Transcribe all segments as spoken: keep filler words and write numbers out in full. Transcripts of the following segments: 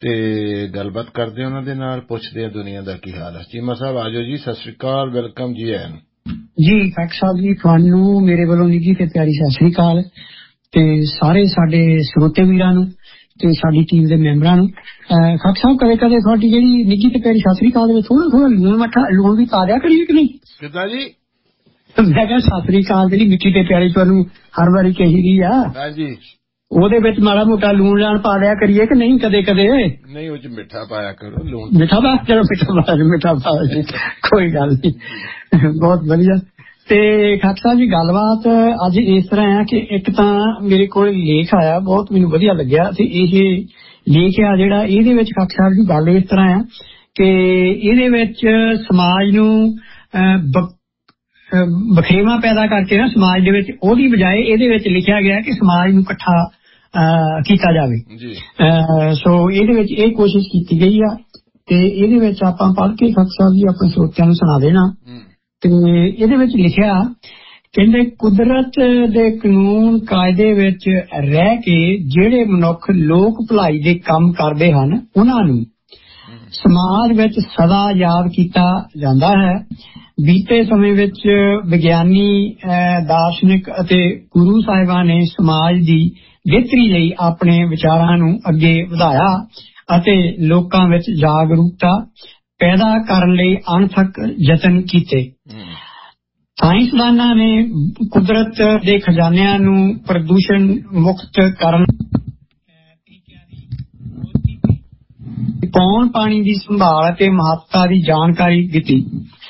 ਤੇ ਗੱਲਬਾਤ ਕਰਦੇ ਉਹਨਾਂ ਦੇ ਨਾਲ, ਪੁੱਛਦੇ ਆ ਦੁਨੀਆ ਦਾ ਕੀ ਹਾਲ ਹੈ। ਚੀਮਾ ਸਾਹਿਬ ਆਜੋ ਜੀ, ਸਤਿ ਸ੍ਰੀ ਅਕਾਲ, ਵੈਲਕਮ ਜੀ। ਐਨ ਜੀ ਕਾਕਾ ਸਾਹਿਬ ਜੀ, ਤੁਹਾਨੂੰ ਮੇਰੇ ਵੱਲੋਂ ਨਿੱਘੀ ਤੇ ਪਿਆਰੀ ਸਤਿ ਸ੍ਰੀ ਅਕਾਲ, ਤੇ ਸਾਰੇ ਸਾਡੇ ਸਰੋਤੇ ਵੀਰਾਂ ਨੂੰ ਤੇ ਸਾਡੀ ਟੀਮ ਦੇ ਮੈਂਬਰਾਂ ਨੂੰ। ਕਾਕਾ ਸਾਹਿਬ, ਕਦੇ ਕਦੇ ਤੁਹਾਡੀ ਜਿਹੜੀ ਨਿੱਘੀ ਤੇ ਪਿਆਰੀ ਸਤਿ ਸ੍ਰੀ ਅਕਾਲ ਦੇ ਵਿੱਚ ਥੋੜਾ ਥੋੜਾ ਲੂਣ ਮੱਠਾ ਲੂਣ ਵੀ ਪਾ ਦਿਆ ਕਰੀਏ ਕਿ ਨਹੀਂ? ਕਿੱਦਾਂ ਜੀ? ਮੈਂ ਕਿਹਾ ਸਤਿ ਸ੍ਰੀ ਅਕਾਲ ਜਿਹੜੀ ਮਿੱਠੀ ਤੇ ਪਿਆਰੀ ਤੁਹਾਨੂੰ ਹਰ ਵਾਰੀ ਕਹੀ ਗਈ ਆ, ਹਾਂਜੀ, ਉਹਦੇ ਵਿੱਚ ਮਾੜਾ ਮੋਟਾ ਲੂਣ ਲਾਣ ਪਾ ਦਿਆ ਕਰੀਏ ਕਿ ਨਹੀਂ? ਕਦੇ ਕਦੇ ਨਹੀਂ, ਉਹ ਚ ਮਿੱਠਾ ਪਾਇਆ ਕਰੋ, ਲੂਣ ਮਿੱਠਾ ਪਾ ਚਲੋ ਮਿੱਠਾ ਪਾ ਮਿੱਠਾ ਪਾ ਕੋਈ ਗੱਲ ਨਹੀਂ, ਬਹੁਤ ਵਧੀਆ। ਤੇ ਖਾਕ ਸਾਹਿਬ ਜੀ, ਗੱਲਬਾਤ ਅੱਜ ਇਸ ਤਰ੍ਹਾਂ ਆ ਕਿ ਇੱਕ ਤਾਂ ਮੇਰੇ ਕੋਲ ਲੇਖ ਆਇਆ, ਬਹੁਤ ਮੈਨੂੰ ਵਧੀਆ ਲੱਗਿਆ, ਤੇ ਇਹ ਲੇਖ ਆ ਜਿਹੜਾ, ਇਹਦੇ ਵਿੱਚ ਖਾਕ ਸਾਹਿਬ ਜੀ ਗੱਲ ਇਸ ਤਰ੍ਹਾਂ ਆ ਕਿ ਇਹਦੇ ਵਿੱਚ ਸਮਾਜ ਨੂੰ ਬਖਰੇਵਾਂ ਪੈਦਾ ਕਰਕੇ ਨਾ, ਸਮਾਜ ਦੇ ਵਿੱਚ, ਉਹਦੀ ਬਜਾਏ ਇਹਦੇ ਵਿੱਚ ਲਿਖਿਆ ਗਿਆ ਕਿ ਸਮਾਜ ਨੂੰ ਇਕੱਠਾ ਕੀਤਾ ਜਾਵੇ। ਸੋ ਇਹਦੇ ਵਿੱਚ ਇਹ ਕੋਸ਼ਿਸ਼ ਕੀਤੀ ਗਈ ਆ, ਤੇ ਇਹਦੇ ਵਿੱਚ ਆਪਾਂ ਪੜ੍ਹ ਕੇ ਖਾਕ ਸਾਹਿਬ ਜੀ ਆਪਣੇ ਸਰੋਤਿਆਂ ਨੂੰ ਸੁਣਾ ਦੇਣਾ। ਤੇ ਇਹਦੇ ਵਿੱਚ ਲਿਖਿਆ, ਕਹਿੰਦੇ ਕੁਦਰਤ ਦੇ ਕਾਨੂੰਨ ਕਾਇਦੇ ਵਿੱਚ ਰਹਿ ਕੇ ਜਿਹੜੇ ਮਨੁੱਖ ਲੋਕ ਭਲਾਈ ਦੇ ਕੰਮ ਕਰਦੇ ਹਨ, ਉਹਨਾਂ ਨੂੰ ਸਮਾਜ ਵਿੱਚ ਸਦਾ ਯਾਦ ਕੀਤਾ ਜਾਂਦਾ ਹੈ। ਬੀਤੇ ਸਮੇਂ ਵਿੱਚ ਵਿਗਿਆਨੀ, ਦਾਰਸ਼ਨਿਕ ਅਤੇ ਗੁਰੂ ਸਾਹਿਬਾਂ ਨੇ ਸਮਾਜ ਦੀ ਬਿਹਤਰੀ ਲਈ ਆਪਣੇ ਵਿਚਾਰਾਂ ਨੂੰ ਅੱਗੇ ਵਧਾਇਆ ਅਤੇ ਲੋਕਾਂ ਵਿੱਚ ਜਾਗਰੂਕਤਾ ਪੈਦਾ ਕਰਨ ਲਈ ਅਣਥੱਕ ਯਤਨ ਕੀਤੇ। ਸਾਇੰਸਦਾਨਾਂ ਨੇ ਕੁਦਰਤ ਦੇ ਖਜ਼ਾਨਿਆਂ ਨੂੰ ਪ੍ਰਦੂਸ਼ਣ ਮੁਕਤ ਕਰਨ, ਪੌਣ ਪਾਣੀ ਦੀ ਸੰਭਾਲ ਅਤੇ ਮਹੱਤਤਾ ਦੀ ਜਾਣਕਾਰੀ ਦਿੱਤੀ।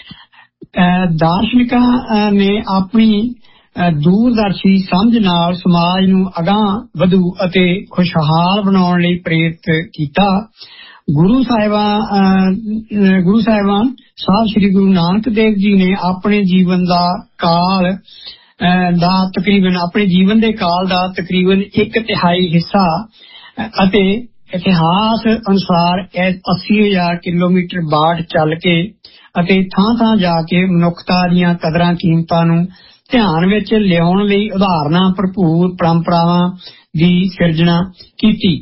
ਦਾਰਸ਼ਨਿਕਾਂ ਨੇ ਆਪਣੀ ਦੂਰਦਰਸ਼ੀ ਸਮਝ ਨਾਲ ਸਮਾਜ ਨੂੰ ਅਗਾਂਹ ਵਧੂ ਅਤੇ ਖੁਸ਼ਹਾਲ ਬਣਾਉਣ ਲਈ ਪ੍ਰੇਰਿਤ ਕੀਤਾ। ਗੁਰੂ ਸਾਹਿਬਾਨ ਗੁਰੂ ਸਾਹਿਬਾਨ ਸਾਹਿਬ ਸ੍ਰੀ ਗੁਰੂ ਨਾਨਕ ਦੇਵ ਜੀ ਨੇ ਆਪਣੇ ਜੀਵਨ ਦਾ ਕਾਲ ਦਾ ਤਕਰੀਬਨ ਆਪਣੇ ਜੀਵਨ ਦੇ ਕਾਲ ਦਾ ਤਕਰੀਬਨ ਇੱਕ ਤਿਹਾਈ ਹਿੱਸਾ ਅਤੇ ਇਤਿਹਾਸ ਅਨੁਸਾਰ ਅੱਸੀ ਹਜ਼ਾਰ ਕਿਲੋਮੀਟਰ ਬਾੜ ਚੱਲ ਕੇ ਅਤੇ ਥਾਂ ਥਾਂ ਜਾ ਕੇ ਮਨੁੱਖਤਾ ਦੀਆਂ ਕਦਰਾਂ ਕੀਮਤਾਂ ਨੂੰ ਧਿਆਨ ਵਿੱਚ ਲਿਆਉਣ ਲਈ ਉਦਾਹਰਨਾਂ ਭਰਪੂਰ ਪਰੰਪਰਾਵਾਂ ਦੀ ਸਿਰਜਣਾ ਕੀਤੀ।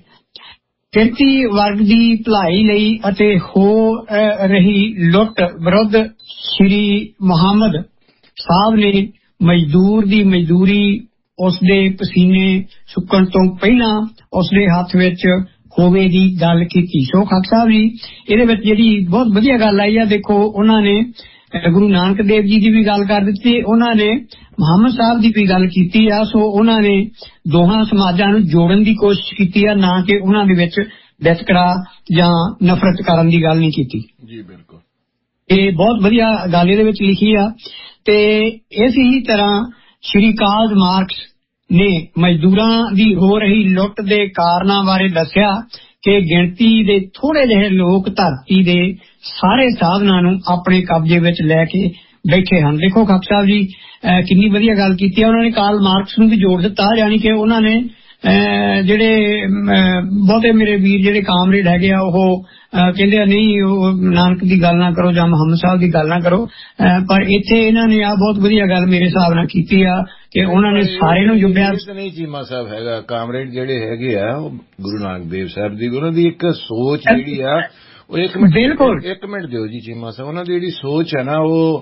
ਕਿਰਤੀ ਵਰਗ ਦੀ ਭਲਾਈ ਲਈ ਅਤੇ ਹੋ ਰਹੀ ਲੁੱਟ ਵਿਰੁੱਧ ਸ਼੍ਰੀ ਮੁਹੰਮਦ ਸਾਹਿਬ ਨੇ ਮਜ਼ਦੂਰ ਦੀ ਮਜ਼ਦੂਰੀ, ਉਸਦੇ ਪਸੀਨੇ ਸੁੱਕਣ ਤੋਂ ਪਹਿਲਾਂ ਉਸਦੇ ਹੱਥ ਵਿੱਚ ਹੋਵੇ ਦੀ ਗੱਲ ਕੀਤੀ। ਸੋ ਖਾਕ ਸਾਹਿਬ ਜੀ, ਇਹਦੇ ਵਿੱਚ ਜਿਹੜੀ ਬਹੁਤ ਵਧੀਆ ਗੱਲ ਆਈ ਆ, ਦੇਖੋ ਉਹਨਾਂ ਨੇ ਗੁਰੂ ਨਾਨਕ ਦੇਵ ਜੀ ਦੀ ਵੀ ਗੱਲ ਕਰ ਦਿੱਤੀ, ਉਹਨਾਂ ਨੇ ਮੁਹੰਮਦ ਸਾਹਿਬ ਦੀ ਵੀ ਗੱਲ ਕੀਤੀ ਆ। ਸੋ ਉਹਨਾਂ ਨੇ ਦੋਹਾਂ ਸਮਾਜਾਂ ਨੂੰ ਜੋੜਨ ਦੀ ਕੋਸ਼ਿਸ਼ ਕੀਤੀ ਆ, ਨਾ ਕਿ ਉਹਨਾਂ ਦੇ ਵਿੱਚ ਵਿਤਕਰਾ ਜਾਂ ਨਫ਼ਰਤ ਕਰਨ ਦੀ ਗੱਲ ਨਹੀਂ ਕੀਤੀ। ਜੀ ਬਿਲਕੁਲ, ਇਹ ਬਹੁਤ ਵਧੀਆ ਗੱਲ ਇਹਦੇ ਵਿੱਚ ਲਿਖੀ ਆ। ਤੇ ਇਸੇ ਤਰ੍ਹਾਂ ਸ਼੍ਰੀ ਕਾਰਲ ਮਾਰਕਸ ਨੇ ਮਜ਼ਦੂਰਾਂ ਦੀ ਹੋ ਰਹੀ ਲੁੱਟ ਦੇ ਕਾਰਨਾਂ ਬਾਰੇ ਦੱਸਿਆ ਕਿ ਗਿਣਤੀ ਦੇ ਥੋੜੇ ਜਿਹੇ ਲੋਕ ਧਰਤੀ ਦੇ ਸਾਰੇ ਸਾਧਨਾਂ ਨੂੰ ਆਪਣੇ ਕਬਜ਼ੇ ਵਿੱਚ ਲੈ ਕੇ ਬੈਠੇ ਹਨ। ਦੇਖੋ ਖਾਕ ਸਾਹਿਬ ਜੀ, ਕਿੰਨੀ ਵਧੀਆ ਗੱਲ ਕੀਤੀ ਹੈ ਉਹਨਾਂ ਨੇ। ਕਾਰਲ ਮਾਰਕਸ ਨੂੰ ਵੀ ਜੋੜ ਦਿੱਤਾ, ਯਾਨੀ ਕਿ ਉਹਨਾਂ ਨੇ ਜਿਹੜੇ ਬਹੁਤੇ ਮੇਰੇ ਵੀਰ ਜਿਹੜੇ ਕਾਮਰੇਡ ਹੈਗੇ ਆ, ਉਹ ਕਹਿੰਦੇ ਆ ਨਹੀਂ ਉਹ ਨਾਨਕ ਦੀ ਗੱਲ ਨਾ ਕਰੋ ਜਾਂ ਮੁਹੰਮਦ ਸਾਹਿਬ ਦੀ ਗੱਲ ਨਾ ਕਰੋ, ਪਰ ਇੱਥੇ ਇਹਨਾਂ ਨੇ ਆ ਬਹੁਤ ਵਧੀਆ ਗੱਲ ਮੇਰੇ ਹਿਸਾਬ ਨਾਲ ਕੀਤੀ ਆ ਕਿ ਉਹਨਾਂ ਨੇ ਸਾਰੇ ਨੂੰ ਜੁੜਿਆ। ਨਹੀਂ ਚੀਮਾ ਸਾਹਿਬ ਹੈਗਾ, ਕਾਮਰੇਡ ਜਿਹੜੇ ਹੈਗੇ ਆ ਉਹ ਗੁਰੂ ਨਾਨਕ ਦੇਵ ਸਾਹਿਬ ਦੀ, ਉਹਨਾਂ ਦੀ ਇੱਕ ਸੋਚ ਜਿਹੜੀ ਆ ਉਹ ਇੱਕ ਮਿੰਟ ਬਿਲਕੁਲ ਇੱਕ ਮਿੰਟ ਦਿਓ ਜੀ ਚੀਮਾ ਸਾਹਿਬ, ਉਹਨਾਂ ਦੀ ਜਿਹੜੀ ਸੋਚ ਹੈ ਨਾ ਉਹ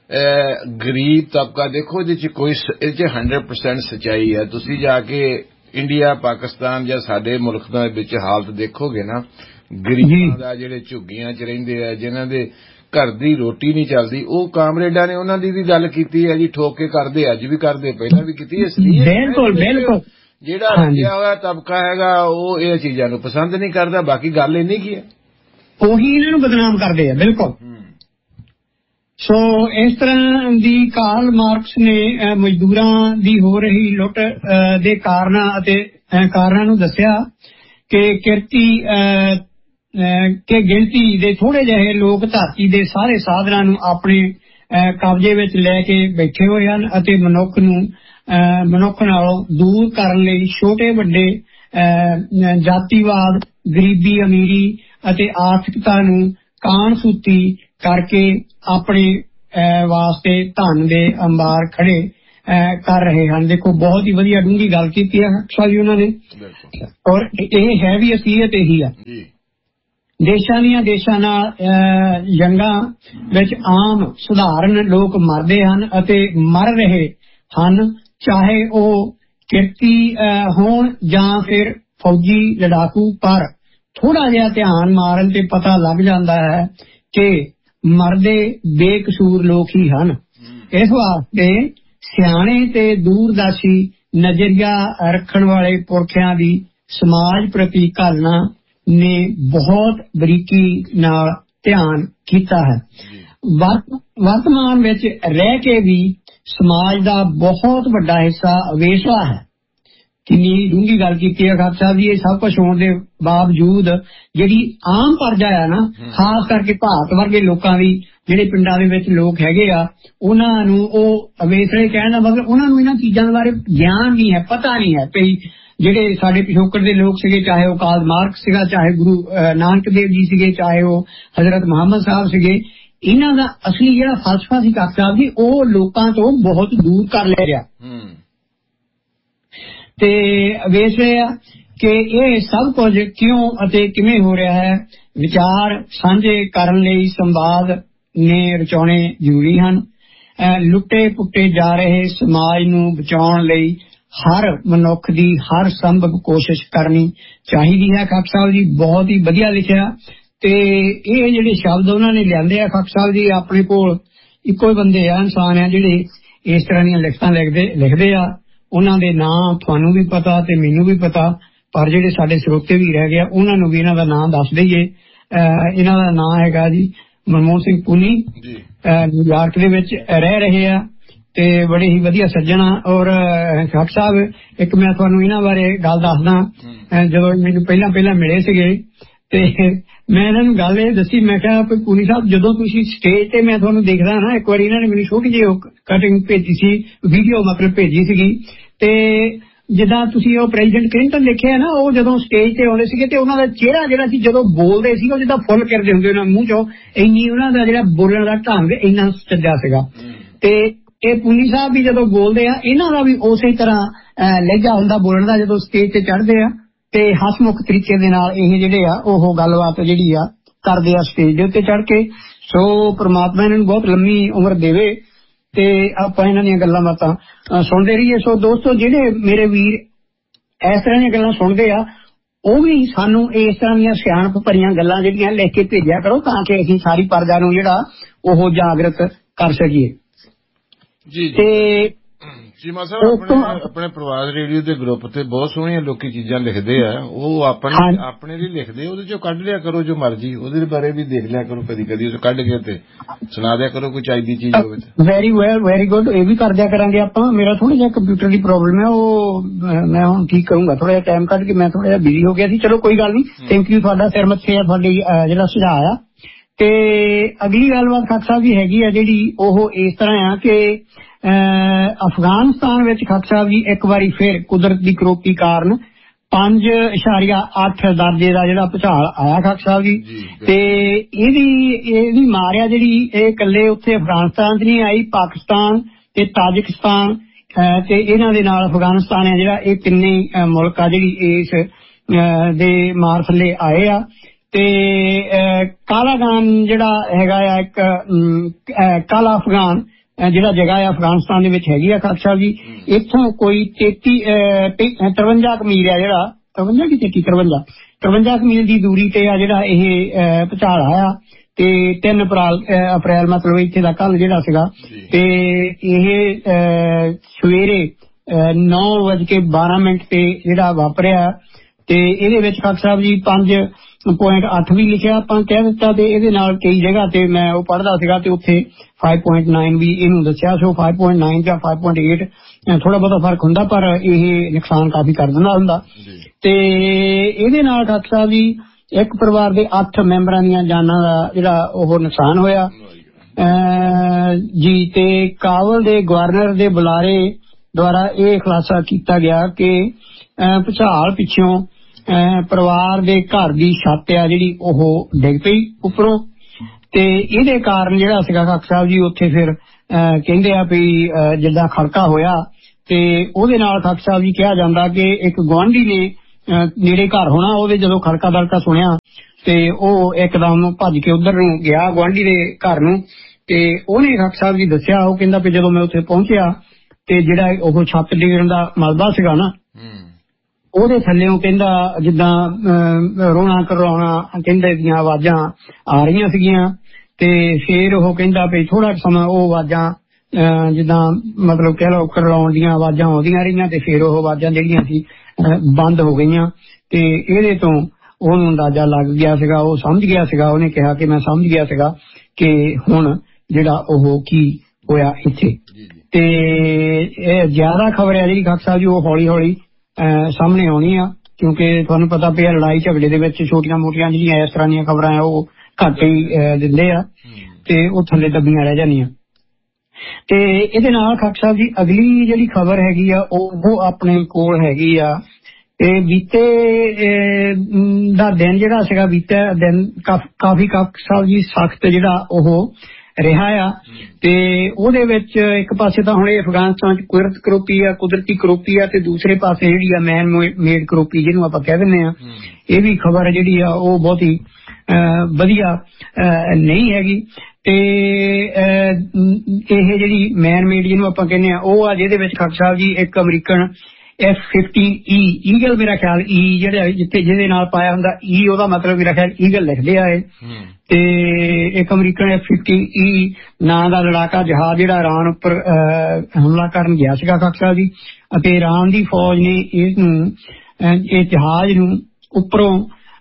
ਗਰੀਬ ਤਬਕਾ, ਦੇਖੋ ਇਹਦੇ ਚ ਕੋਈ ਇਹ ਚ ਹੰਡਰਡ ਪਰਸੈਂਟ ਸੱਚਾਈ ਹੈ। ਤੁਸੀਂ ਜਾ ਕੇ ਇੰਡੀਆ, ਪਾਕਿਸਤਾਨ ਜਾਂ ਸਾਡੇ ਮੁਲਕ ਦੇ ਵਿੱਚ ਹਾਲਤ ਦੇਖੋਗੇ ਨਾ, ਗਰੀਬਾਂ ਦਾ ਜਿਹੜੇ ਝੁੱਗੀਆਂ ਚ ਰਹਿੰਦੇ ਆ, ਜਿਨ੍ਹਾਂ ਦੇ ਘਰ ਦੀ ਰੋਟੀ ਨਹੀਂ ਚੱਲਦੀ, ਉਹ ਕਾਮਰੇਡਾਂ ਨੇ ਉਹਨਾਂ ਦੀ ਵੀ ਗੱਲ ਕੀਤੀ ਹੈ ਜੀ, ਠੋਕ ਕੇ ਕਰਦੇ, ਅੱਜ ਵੀ ਕਰਦੇ, ਪਹਿਲਾਂ ਵੀ ਕੀਤੀ। ਇਸ ਲਈ ਬਿਲਕੁਲ ਬਿਲਕੁਲ ਜਿਹੜਾ ਰੱਖਿਆ ਹੋਇਆ ਤਬਕਾ ਹੈਗਾ ਉਹ ਇਹ ਚੀਜ਼ਾਂ ਨੂੰ ਪਸੰਦ ਨਹੀਂ ਕਰਦਾ। ਬਾਕੀ ਗੱਲ ਇੰਨੀ ਕੀ ਹੈ, ਉਹੀ ਇਹਨਾਂ ਨੂੰ ਬਦਨਾਮ ਕਰਦੇ ਆ। ਬਿਲਕੁਲ। ਸੋ ਇਸ ਤਰ੍ਹਾਂ ਦੀ ਕਾਰਲ ਮਾਰਕਸ ਨੇ ਮਜ਼ਦੂਰਾਂ ਦੀ ਹੋ ਰਹੀ ਲੁੱਟ ਦੇ ਕਾਰਨਾਂ ਅਤੇ ਕਾਰਨਾਂ ਨੂੰ ਦੱਸਿਆ ਕਿ ਕਿਰਤੀ ਕਿ ਗਿਣਤੀ ਦੇ ਥੋੜੇ ਜਿਹੇ ਲੋਕ ਧਰਤੀ ਦੇ ਸਾਰੇ ਸਾਧਨਾਂ ਨੂੰ ਆਪਣੇ ਕਬਜ਼ੇ ਵਿੱਚ ਲੈ ਕੇ ਬੈਠੇ ਹੋਏ ਹਨ ਅਤੇ ਮਨੁੱਖ ਨੂੰ ਮਨੁੱਖ ਨਾਲੋਂ ਦੂਰ ਕਰਨ ਲਈ ਛੋਟੇ ਵੱਡੇ ਜਾਤੀਵਾਦ, ਗਰੀਬੀ ਅਮੀਰੀ ਅਤੇ ਆਰਥਿਕਤਾ ਨੂੰ ਕਾਣਸੂਤੀ ਕਰਕੇ ਆਪਣੇ ਵਾਸਤੇ ਧਨ ਦੇ ਅੰਬਾਰ ਖੜੇ ਕਰ ਰਹੇ ਹਨ। ਦੇਖੋ ਬਹੁਤ ਹੀ ਵਧੀਆ ਡੂੰਘੀ ਗੱਲ ਕੀਤੀ ਹੈ ਸਾਹਿਬ ਜੀ ਉਹਨਾਂ ਨੇ, ਔਰ ਇਹ ਹੈ ਵੀ ਅਸੀਅਤ ਇਹੀ ਆ। ਦੇਸ਼ਾਂ ਦੀਆਂ ਦੇਸ਼ਾਂ ਨਾਲ ਜੰਗਾਂ ਵਿੱਚ ਆਮ ਸਧਾਰਨ ਲੋਕ ਮਰਦੇ ਹਨ ਅਤੇ ਮਰ ਰਹੇ ਹਨ, ਚਾਹੇ ਉਹ ਕਿਰਤੀ ਹੋਣ ਜਾਂ ਫਿਰ ਫੌਜੀ ਲੜਾਕੂ। ਪਰ ਥੋੜਾ ਜਿਹਾ ਧਿਆਨ ਮਾਰਨ ਤੇ ਪਤਾ ਲੱਗ ਜਾਂਦਾ ਹੈ ਕਿ ਮਰਦੇ ਬੇਕਸੂਰ ਲੋਕ ਹੀ ਹਨ। ਇਸ ਵਾਸਤੇ ਸਿਆਣੇ ਤੇ ਦੂਰਦਰਸ਼ੀ ਨਜ਼ਰੀਆ ਰੱਖਣ ਵਾਲੇ ਪੁਰਖਿਆਂ ਦੀ ਸਮਾਜ ਪ੍ਰਤੀ ਘਾਲਣਾ ਨੇ ਬਹੁਤ ਬਰੀਕੀ ਨਾਲ ਧਿਆਨ ਕੀਤਾ ਹੈ। ਵਰਤਮਾਨ ਵਿੱਚ ਰਹਿ ਕੇ ਵੀ ਸਮਾਜ ਦਾ ਬਹੁਤ ਵੱਡਾ ਹਿੱਸਾ ਅਵੇਸਲਾ ਹੈ। ਕਿੰਨੀ ਡੂੰਘੀ ਗੱਲ ਕੀਤੀ ਹੈ ਖਾਲਸਾ ਸਾਹਿਬ ਜੀ। ਇਹ ਸਭ ਕੁਛ ਹੋਣ ਦੇ ਬਾਵਜੂਦ ਜਿਹੜੀ ਆਮ ਪਰਜਾ ਆ ਨਾ, ਖਾਸ ਕਰਕੇ ਭਾਰਤ ਵਰਗੇ ਲੋਕਾਂ ਦੀ, ਜਿਹੜੇ ਪਿੰਡਾਂ ਦੇ ਵਿੱਚ ਲੋਕ ਹੈਗੇ ਆ, ਉਹਨਾਂ ਨੂੰ ਉਹ ਅਵੇਸਲੇ ਕਹਿਣ ਦਾ ਮਤਲਬ ਉਹਨਾਂ ਨੂੰ ਇਹਨਾਂ ਚੀਜ਼ਾਂ ਦੇ ਬਾਰੇ ਗਿਆਨ ਨਹੀਂ ਹੈ, ਪਤਾ ਨਹੀਂ ਹੈ ਭਈ ਜਿਹੜੇ ਸਾਡੇ ਪਿਛੋਕੜ ਦੇ ਲੋਕ ਸੀਗੇ, ਚਾਹੇ ਉਹ ਕਾਰਲ ਮਾਰਕਸ ਸੀਗਾ, ਚਾਹੇ ਗੁਰੂ ਨਾਨਕ ਦੇਵ ਜੀ ਸੀਗੇ, ਚਾਹੇ ਉਹ ਹਜ਼ਰਤ ਮੁਹੰਮਦ ਸਾਹਿਬ ਸੀਗੇ, ਇਹਨਾਂ ਦਾ ਅਸਲੀ ਜਿਹੜਾ ਫਲਸਫਾ ਸੀ ਖਾਲਸਾ ਸਾਹਿਬ ਜੀ, ਉਹ ਲੋਕਾਂ ਤੋਂ ਬਹੁਤ ਦੂਰ ਕਰ ਲਿਆ ਗਿਆ। ਤੇ ਵੇਖ ਰਹੇ ਆ ਕਿ ਇਹ ਸਭ ਕੁਝ ਕਿਉਂ ਅਤੇ ਕਿਵੇਂ ਹੋ ਰਿਹਾ ਹੈ। ਵਿਚਾਰ ਸਾਂਝੇ ਕਰਨ ਲਈ ਸੰਵਾਦ ਨੇ ਰਚਾਉਣੇ ਜ਼ਰੂਰੀ ਹਨ। ਲੁੱਟੇ ਪੁੱਟੇ ਜਾ ਰਹੇ ਸਮਾਜ ਨੂੰ ਬਚਾਉਣ ਲਈ ਹਰ ਮਨੁੱਖ ਦੀ ਹਰ ਸੰਭਵ ਕੋਸ਼ਿਸ਼ ਕਰਨੀ ਚਾਹੀਦੀ ਹੈ। ਖਾਲਸਾ ਸਾਹਿਬ ਜੀ ਬਹੁਤ ਹੀ ਵਧੀਆ ਲਿਖਿਆ, ਤੇ ਇਹ ਜਿਹੜੇ ਸ਼ਬਦ ਉਹਨਾਂ ਨੇ ਲਿਆਂਦੇ ਆ ਖਾਲਸਾ ਸਾਹਿਬ ਜੀ, ਆਪਣੇ ਕੋਲ ਇੱਕੋ ਹੀ ਬੰਦੇ ਆ, ਇਨਸਾਨ ਆ ਜਿਹੜੇ ਇਸ ਤਰ੍ਹਾਂ ਦੀਆਂ ਲਿਖਤਾਂ ਲਿਖਦੇ ਲਿਖਦੇ ਆ। ਉਹਨਾਂ ਦੇ ਨਾਂ ਤੁਹਾਨੂੰ ਵੀ ਪਤਾ ਤੇ ਮੈਨੂੰ ਵੀ ਪਤਾ, ਪਰ ਜਿਹੜੇ ਸਾਡੇ ਸਰੋਤੇ ਵੀ ਰਹਿ ਗਏ ਉਹਨਾਂ ਨੂੰ ਵੀ ਇਹਨਾਂ ਦਾ ਨਾਂ ਦੱਸ ਦਈਏ। ਇਹਨਾਂ ਦਾ ਨਾਂ ਹੈਗਾ ਜੀ ਮਨਮੋਹਨ ਸਿੰਘ ਪੁਨੀ, ਨਿਊਯਾਰਕ ਦੇ ਵਿੱਚ ਰਹਿ ਰਹੇ ਆ ਤੇ ਬੜੇ ਹੀ ਵਧੀਆ ਸੱਜਣ ਆ। ਔਰ ਖਾਲਸਾ ਸਾਹਿਬ ਇੱਕ ਮੈਂ ਤੁਹਾਨੂੰ ਇਹਨਾਂ ਬਾਰੇ ਗੱਲ ਦੱਸਦਾ। ਜਦੋਂ ਮੈਨੂੰ ਪਹਿਲਾਂ ਪਹਿਲਾਂ ਮਿਲੇ ਸੀਗੇ ਤੇ ਮੈਂ ਇਹਨਾਂ ਨੂੰ ਗੱਲ ਇਹ ਦੱਸੀ, ਮੈਂ ਕਿਹਾ ਪੁਨੀ ਸਾਹਿਬ ਜਦੋਂ ਤੁਸੀਂ ਸਟੇਜ ਤੇ ਮੈਂ ਤੁਹਾਨੂੰ ਦੇਖਦਾ ਨਾ, ਇੱਕ ਵਾਰੀ ਇਹਨਾਂ ਨੇ ਮੈਨੂੰ ਛੋਟੀ ਜਿਹੀ ਕਟਿੰਗ ਭੇਜੀ ਸੀ, ਵੀਡੀਓ ਮਤਲਬ ਭੇਜੀ ਸੀਗੀ, ਤੇ ਜਿੱਦਾਂ ਤੁਸੀਂ ਉਹ ਪ੍ਰੈਜ਼ੀਡੈਂਟ ਕਲਿੰਟਨ ਦੇਖਿਆ ਨਾ, ਉਹ ਜਦੋਂ ਸਟੇਜ ਤੇ ਆਉਂਦੇ ਸੀਗੇ ਤੇ ਉਹਨਾਂ ਦਾ ਚਿਹਰਾ ਜਿਹੜਾ ਸੀ ਜਦੋਂ ਬੋਲਦੇ ਸੀ ਉਹ ਜਿੱਦਾਂ ਫੁੱਲ ਕਰਦੇ ਹੁੰਦੇ ਉਹਨਾਂ ਮੂੰਹ ਚੋਂ, ਇੰਨੀ ਉਹਨਾਂ ਦਾ ਜਿਹੜਾ ਬੋਲਣ ਦਾ ਢੰਗ ਇੰਨਾ ਸੱਜਾ ਸੀਗਾ। ਤੇ ਇਹ ਪੁਨੀ ਸਾਹਿਬ ਵੀ ਜਦੋਂ ਬੋਲਦੇ ਆ ਇਹਨਾਂ ਦਾ ਵੀ ਉਸੇ ਤਰ੍ਹਾਂ ਲਹਿਜਾ ਹੁੰਦਾ ਬੋਲਣ ਦਾ ਜਦੋਂ ਸਟੇਜ ਤੇ ਚੜ੍ਹਦੇ ਆ, ਤੇ ਹਸਮੁਖ ਤਰੀਕੇ ਦੇ ਨਾਲ ਇਹ ਜਿਹੜੇ ਆ ਉਹ ਗੱਲਬਾਤ ਜਿਹੜੀ ਆ ਕਰਦੇ ਆ ਸਟੇਜ ਦੇ ਉੱਤੇ ਚੜ੍ਹ ਕੇ। ਸੋ ਪ੍ਰਮਾਤਮਾ ਇਹਨਾਂ ਨੂੰ ਬਹੁਤ ਲੰਮੀ ਉਮਰ ਦੇਵੇ ਤੇ ਆਪਾਂ ਇਹਨਾਂ ਦੀਆਂ ਗੱਲਾਂ ਬਾਤਾਂ ਸੁਣਦੇ ਰਹੀਏ। ਸੋ ਦੋਸਤੋ, ਜਿਹੜੇ ਮੇਰੇ ਵੀਰ ਇਸ ਤਰ੍ਹਾਂ ਦੀਆਂ ਗੱਲਾਂ ਸੁਣਦੇ ਆ ਉਹ ਵੀ ਸਾਨੂੰ ਇਸ ਤਰ੍ਹਾਂ ਦੀਆਂ ਸਿਆਣਪ ਭਰੀਆਂ ਗੱਲਾਂ ਜਿਹੜੀਆਂ ਲਿਖ ਕੇ ਭੇਜਿਆ ਕਰੋ, ਤਾਂ ਕਿ ਅਸੀਂ ਸਾਰੀ ਪਰਜਾ ਨੂੰ ਜਿਹੜਾ ਉਹ ਜਾਗਰਤ ਕਰ ਸਕੀਏ। ਜੀ ਤੇ ਚੀਮਾ ਸਾਹਿਬ ਆਪਣੇ ਆਪਣੇ ਪ੍ਰਵਾਸ ਰੇਡੀਓ ਦੇ ਗਰੁੱਪ ਤੇ ਬਹੁਤ ਸੋਹਣੀਆਂ ਲੋਕੀ ਚੀਜ਼ਾਂ ਲਿਖਦੇ ਆ, ਉਹ ਆਪਣੇ ਆਪਣੇ ਲਈ ਲਿਖਦੇ, ਉਹਦੇ ਚੋਂ ਕੱਢ ਲਿਆ ਕਰੋ ਜੋ ਮਰਜੀ, ਉਹਦੇ ਬਾਰੇ ਵੀ ਦੇਖ ਲਿਆ ਕਰੋ, ਕਦੀ ਕਦੀ ਉਹ ਕੱਢ ਕੇ ਤੇ ਸੁਣਾ ਦਿਆ ਕਰੋ ਕੋਈ ਚਾਹੀਦੀ ਚੀਜ਼ ਹੋਵੇ। ਵੈਰੀ ਵੈਲ, ਵੈਰੀ ਗੁੱਡ, ਇਹ ਵੀ ਕਰ ਦਿਆ ਕਰਾਂਗੇ ਆਪਾਂ। ਮੇਰਾ ਥੋੜਾ ਜਿਹਾ ਕੰਪਿਊਟਰ ਦੀ ਪ੍ਰੋਬਲਮ ਹੈ, ਉਹ ਮੈਂ ਹੁਣ ਠੀਕ ਕਰੂੰਗਾ, ਥੋੜਾ ਜਿਹਾ ਟਾਈਮ ਕੱਢ ਕੇ। ਮੈਂ ਥੋੜਾ ਜਿਹਾ ਬਿਜ਼ੀ ਹੋ ਗਿਆ ਸੀ, ਚਲੋ ਕੋਈ ਗੱਲ ਨਹੀਂ। ਥੈਂਕ ਯੂ, ਤੁਹਾਡਾ ਸਿਰ ਮੱਥੇ ਆ ਤੁਹਾਡੀ ਜਿਹੜਾ ਸੁਝਾਅ ਆ। ਤੇ ਅਗਲੀ ਗੱਲਬਾਤ ਖਾਲਸਾ ਸਾਹਿਬ ਜੀ ਹੈਗੀ ਆ ਜਿਹੜੀ ਉਹ ਇਸ ਤਰ੍ਹਾਂ ਆ ਕਿ ਅਫਗਾਨਿਸਤਾਨ ਵਿੱਚ ਖਾਲਸਾ ਸਾਹਿਬ ਜੀ ਇੱਕ ਵਾਰੀ ਫਿਰ ਕੁਦਰਤ ਦੀ ਕਰੋਪੀ ਕਾਰਨ ਪੰਜ ਇਸ਼ਾਰੀਆ ਅੱਠ ਦਰਜੇ ਦਾ ਜਿਹੜਾ ਭੂਚਾਲ ਆਇਆ ਖਾਲਸਾ ਸਾਹਿਬ ਜੀ, ਤੇ ਇਹਦੀ ਇਹਦੀ ਮਾਰਿਆ ਜਿਹੜੀ ਇਹ ਇਕੱਲੇ ਉੱਥੇ ਅਫਗਾਨਿਸਤਾਨ ਚ ਨਹੀਂ ਆਈ, ਪਾਕਿਸਤਾਨ ਤੇ ਤਾਜਿਕਸਤਾਨ ਤੇ ਇਹਨਾਂ ਦੇ ਨਾਲ ਅਫਗਾਨਿਸਤਾਨ ਹੈ ਜਿਹੜਾ, ਇਹ ਤਿੰਨੇ ਮੁਲਕ ਆ ਜਿਹੜੀ ਇਸ ਦੇ ਮਾਰ ਥੱਲੇ ਆਏ ਆ। ਤੇ ਕਾਲਾਗਾਨ ਜਿਹੜਾ ਹੈਗਾ ਆ ਇੱਕ ਕਾਲਾ ਅਫਗਾਨ ਜਿਹੜਾ ਜਗ੍ਹਾ ਆ ਅਫਗਾਨਿਸਤਾਨ ਦੇ ਵਿੱਚ ਹੈਗੀ ਆ ਖਾਲਸਾ ਸਾਹਿਬ ਜੀ, ਇੱਥੋਂ ਕੋਈ ਤੇਤੀ ਤਰਵੰਜਾ ਕੁ ਮੀਲ ਆ ਜਿਹੜਾ, ਤਰਵੰਜਾ ਕੀ ਤੇਤੀ ਤਰਵੰਜਾ ਤਰਵੰਜਾ ਕੁ ਮੀਲ ਦੀ ਦੂਰੀ ਤੇ ਆ ਜਿਹੜਾ ਇਹ ਭੂਚਾਲ ਆਇਆ। ਤੇ ਤਿੰਨ ਅਪ੍ਰੈਲ ਅਪ੍ਰੈਲ ਮਤਲਬ ਇੱਥੇ ਦਾ ਕੱਲ ਜਿਹੜਾ ਸੀਗਾ, ਤੇ ਇਹ ਸਵੇਰੇ ਨੌ ਵੱਜ ਕੇ ਬਾਰਾਂ ਮਿੰਟ ਤੇ ਜਿਹੜਾ ਵਾਪਰਿਆ। ਤੇ ਇਹਦੇ ਵਿੱਚ ਖਾਲਸਾ ਸਾਹਿਬ ਜੀ ਪੰਜ ਪੁਆਇੰਟ ਅੱਠ ਵੀ ਲਿਖਿਆ ਆਪਾਂ ਕਹਿ ਦਿੱਤਾ, ਤੇ ਇਹਦੇ ਨਾਲ ਕਈ ਜਗ੍ਹਾ ਤੇ ਮੈਂ ਉਹ ਪੜ੍ਹਦਾ ਸੀਗਾ ਤੇ ਉੱਥੇ ਫਾਈਵ ਪੁਆਇੰਟ ਨਾਈਨ ਵੀ ਇਹਨੂੰ ਦੱਸਿਆ। ਸੋ ਫਾਈਵ ਪੁਆਇੰਟ ਨਾਈਨ ਜਾਂ ਫਾਈਵ ਪੁਆਇੰਟ ਏਟ ਥੋੜਾ ਬਹੁਤਾ ਫਰਕ ਹੁੰਦਾ, ਪਰ ਇਹ ਨੁਕਸਾਨ ਕਾਫੀ ਕਰ ਦਿੰਦਾ ਹੁੰਦਾ। ਤੇ ਇਹਦੇ ਨਾਲ ਖਾਲਸਾ ਸਾਹਿਬ ਜੀ ਇੱਕ ਪਰਿਵਾਰ ਦੇ ਅੱਠ ਮੈਂਬਰਾਂ ਦੀਆਂ ਜਾਨਾਂ ਦਾ ਜਿਹੜਾ ਉਹ ਨੁਕਸਾਨ ਹੋਇਆ ਜੀ। ਤੇ ਕਾਬਲ ਦੇ ਗਵਰਨਰ ਦੇ ਬੁਲਾਰੇ ਦੁਆਰਾ ਇਹ ਖੁਲਾਸਾ ਕੀਤਾ ਗਿਆ ਕਿ ਭੂਚਾਲ ਪਿੱਛੋਂ ਪਰਿਵਾਰ ਦੇ ਘਰ ਦੀ ਛੱਤ ਆ ਜਿਹੜੀ ਉਹ ਡਿੱਗ ਪਈ ਉੱਪਰੋਂ, ਤੇ ਇਹਦੇ ਕਾਰਨ ਜਿਹੜਾ ਸੀਗਾ ਖਾਲਸਾ ਸਾਹਿਬ ਜੀ ਉੱਥੇ ਫਿਰ ਕਹਿੰਦੇ ਆ ਵੀ ਜਿੱਦਾਂ ਖੜਕਾ ਹੋਇਆ ਤੇ ਉਹਦੇ ਨਾਲ ਖਾਕ ਸਾਹਿਬ ਜੀ ਕਿਹਾ ਜਾਂਦਾ ਕਿ ਇੱਕ ਗੁਆਂਢੀ ਨੇ ਨੇੜੇ ਘਰ ਹੋਣਾ, ਉਹਦੇ ਜਦੋਂ ਖੜਕਾ ਦੜਕਾ ਸੁਣਿਆ ਤੇ ਉਹ ਇੱਕਦਮ ਭੱਜ ਕੇ ਉਧਰ ਨੂੰ ਗਿਆ ਗੁਆਂਢੀ ਦੇ ਘਰ ਨੂੰ, ਤੇ ਉਹਨੇ ਖਾਕ ਸਾਹਿਬ ਜੀ ਦੱਸਿਆ, ਉਹ ਕਹਿੰਦਾ ਵੀ ਜਦੋਂ ਮੈਂ ਉੱਥੇ ਪਹੁੰਚਿਆ ਤੇ ਜਿਹੜਾ ਉਹ ਛੱਤ ਡਿੱਗਣ ਦਾ ਮਲਬਾ ਸੀਗਾ ਨਾ, ਉਹਦੇ ਥੱਲੇੋਂ ਕਹਿੰਦਾ ਜਿੱਦਾਂ ਰੋਣਾ ਕਰਵਾਉਣਾ ਕਹਿੰਦੇ ਦੀਆਂ ਆਵਾਜ਼ਾਂ ਆ ਰਹੀਆਂ ਸੀਗੀਆਂ। ਤੇ ਫੇਰ ਉਹ ਕਹਿੰਦਾ ਵੀ ਥੋੜਾ ਸਮਾਂ ਉਹ ਆਵਾਜ਼ਾਂ ਜਿੱਦਾਂ ਮਤਲਬ ਕਹਿ ਲਓ ਕਰਵਾਉਣ ਦੀਆਂ ਆਵਾਜ਼ਾਂ ਆਉਂਦੀਆਂ ਰਹੀਆਂ ਤੇ ਫੇਰ ਉਹ ਆਵਾਜ਼ਾਂ ਜਿਹੜੀਆਂ ਸੀ ਬੰਦ ਹੋ ਗਈਆਂ। ਤੇ ਇਹਦੇ ਤੋਂ ਉਹਨੂੰ ਅੰਦਾਜ਼ਾ ਲੱਗ ਗਿਆ ਸੀਗਾ, ਉਹ ਸਮਝ ਗਿਆ ਸੀਗਾ, ਉਹਨੇ ਕਿਹਾ ਕਿ ਮੈਂ ਸਮਝ ਗਿਆ ਸੀਗਾ ਕਿ ਹੁਣ ਜਿਹੜਾ ਉਹ ਕੀ ਹੋਇਆ ਇੱਥੇ। ਤੇ ਇਹ ਜ਼ਿਆਦਾ ਖਬਰ ਹੈ ਜਿਹੜੀ ਖਾਕ ਸਾਹਿਬ ਜੀ ਉਹ ਹੌਲੀ ਹੌਲੀ ਸਾਹਮਣੇ ਆਉਣੀ ਆ, ਕਿਉਂਕਿ ਤੁਹਾਨੂੰ ਪਤਾ ਪਿਆ ਲੜਾਈ ਝਗੜੇ ਦੇ ਵਿੱਚ ਛੋਟੀਆਂ ਮੋਟੀਆਂ ਜਿਹੜੀਆਂ ਇਸ ਤਰ੍ਹਾਂ ਦੀਆਂ ਖਬਰਾਂ ਆ ਉਹ ਘੱਟ ਹੀ ਦਿੰਦੇ ਆ ਤੇ ਉਹ ਥੱਲੇ ਦੱਬੀਆਂ ਰਹਿ ਜਾਂਦੀਆਂ। ਤੇ ਇਹਦੇ ਨਾਲ ਖਾਕ ਸਾਹਿਬ ਜੀ ਅਗਲੀ ਜਿਹੜੀ ਖਬਰ ਹੈਗੀ ਆ ਉਹ ਆਪਣੇ ਕੋਲ ਹੈਗੀ ਆ, ਤੇ ਬੀਤੇ ਦਾ ਦਿਨ ਜਿਹੜਾ ਸੀਗਾ ਬੀਤਾ ਦਿਨ ਕਾਫੀ ਖਾਕ ਸਾਹਿਬ ਜੀ ਸਖਤ ਜਿਹੜਾ ਉਹ ਰਿਹਾ ਆ। ਤੇ ਉਹਦੇ ਵਿੱਚ ਇੱਕ ਪਾਸੇ ਤਾਂ ਹੁਣ ਅਫਗਾਨਿਸਤਾਨ ਚ ਕੁਦਰਤ ਕਰੋਪੀ ਆ, ਕੁਦਰਤੀ ਕਰੋਪੀ ਆ, ਤੇ ਦੂਸਰੇ ਪਾਸੇ ਜਿਹੜੀ ਆ ਮੈਨ ਮੇਡ ਕਰੋਪੀ ਜਿਹਨੂੰ ਆਪਾਂ ਕਹਿ ਦਿੰਦੇ ਆ, ਇਹ ਵੀ ਖਬਰ ਜਿਹੜੀ ਆ ਉਹ ਬਹੁਤ ਹੀ ਵਧੀਆ ਨਹੀਂ ਹੈਗੀ। ਤੇ ਇਹ ਜਿਹੜੀ ਮੈਨ ਮੇਡ ਜਿਹਨੂੰ ਆਪਾਂ ਕਹਿੰਦੇ ਆ ਉਹ ਆ ਜਿਹਦੇ ਵਿੱਚ ਖਾਕ ਸਾਹਿਬ ਜੀ ਇੱਕ ਅਮਰੀਕਨ ਐਫ ਫਿਫਟੀਨ ਈ ਈਗਲ, ਮੇਰਾ ਖਿਆਲ ਈ ਜਿਹੜਾ ਜਿੱਥੇ ਜਿਹਦੇ ਨਾਲ ਪਾਇਆ ਹੁੰਦਾ ਈ ਉਹਦਾ ਮਤਲਬ ਮੇਰਾ ਖਿਆਲ ਈਗਲ ਲਿਖਦੇ ਆ ਇਹ। ਤੇ ਇੱਕ ਅਮਰੀਕਨ ਐਫ ਫਿਫਟੀਨ ਈ ਨਾਂ ਦਾ ਲੜਾਕਾ ਜਹਾਜ਼ ਜਿਹੜਾ ਇਰਾਨ ਉੱਪਰ ਹਮਲਾ ਕਰਨ ਗਿਆ ਸੀਗਾ ਖਾਕ ਸਾਹਿਬ ਜੀ, ਅਤੇ ਇਰਾਨ ਦੀ ਫੌਜ ਨੇ ਇਹਨੂੰ ਇਹ ਜਹਾਜ਼ ਨੂੰ ਉੱਪਰੋਂ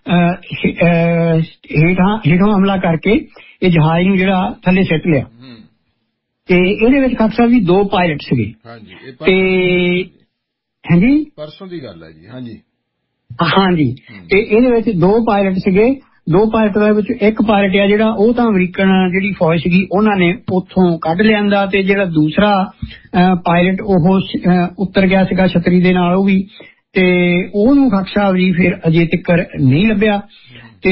ਹੇਠਾਂ ਹੇਠੋਂ ਹਮਲਾ ਕਰਕੇ ਇਹ ਜਹਾਜ਼ ਨੂੰ ਜਿਹੜਾ ਥੱਲੇ ਸਿੱਟ ਲਿਆ। ਤੇ ਇਹਦੇ ਵਿੱਚ ਖਾਕ ਸਾਹਿਬ ਜੀ ਦੋ ਪਾਇਲਟ ਸੀਗੇ। ਤੇ ਹਾਂਜੀ ਪਰਸੋਂ ਦੀ ਗੱਲ ਹੈ ਜੀ। ਹਾਂਜੀ ਹਾਂਜੀ ਤੇ ਇਹਦੇ ਵਿੱਚ ਦੋ ਪਾਇਲਟ ਸੀਗੇ। ਦੋ ਪਾਇਲਟ ਦੇ ਵਿੱਚ ਇੱਕ ਪਾਇਲਟ ਆ ਜਿਹੜਾ ਉਹ ਤਾਂ ਅਮਰੀਕਨ ਜਿਹੜੀ ਫੌਜ ਸੀਗੀ ਉਹਨਾਂ ਨੇ ਉੱਥੋਂ ਕੱਢ ਲਿਆਂਦਾ, ਤੇ ਜਿਹੜਾ ਦੂਸਰਾ ਪਾਇਲਟ ਉਹ ਉੱਤਰ ਗਿਆ ਸੀਗਾ ਛਤਰੀ ਦੇ ਨਾਲ ਉਹ ਵੀ, ਤੇ ਉਹਨੂੰ ਖਾਕ ਸਾਹਿਬ ਜੀ ਫਿਰ ਅਜੇ ਤੱਕ ਨਹੀਂ ਲੱਭਿਆ। ਤੇ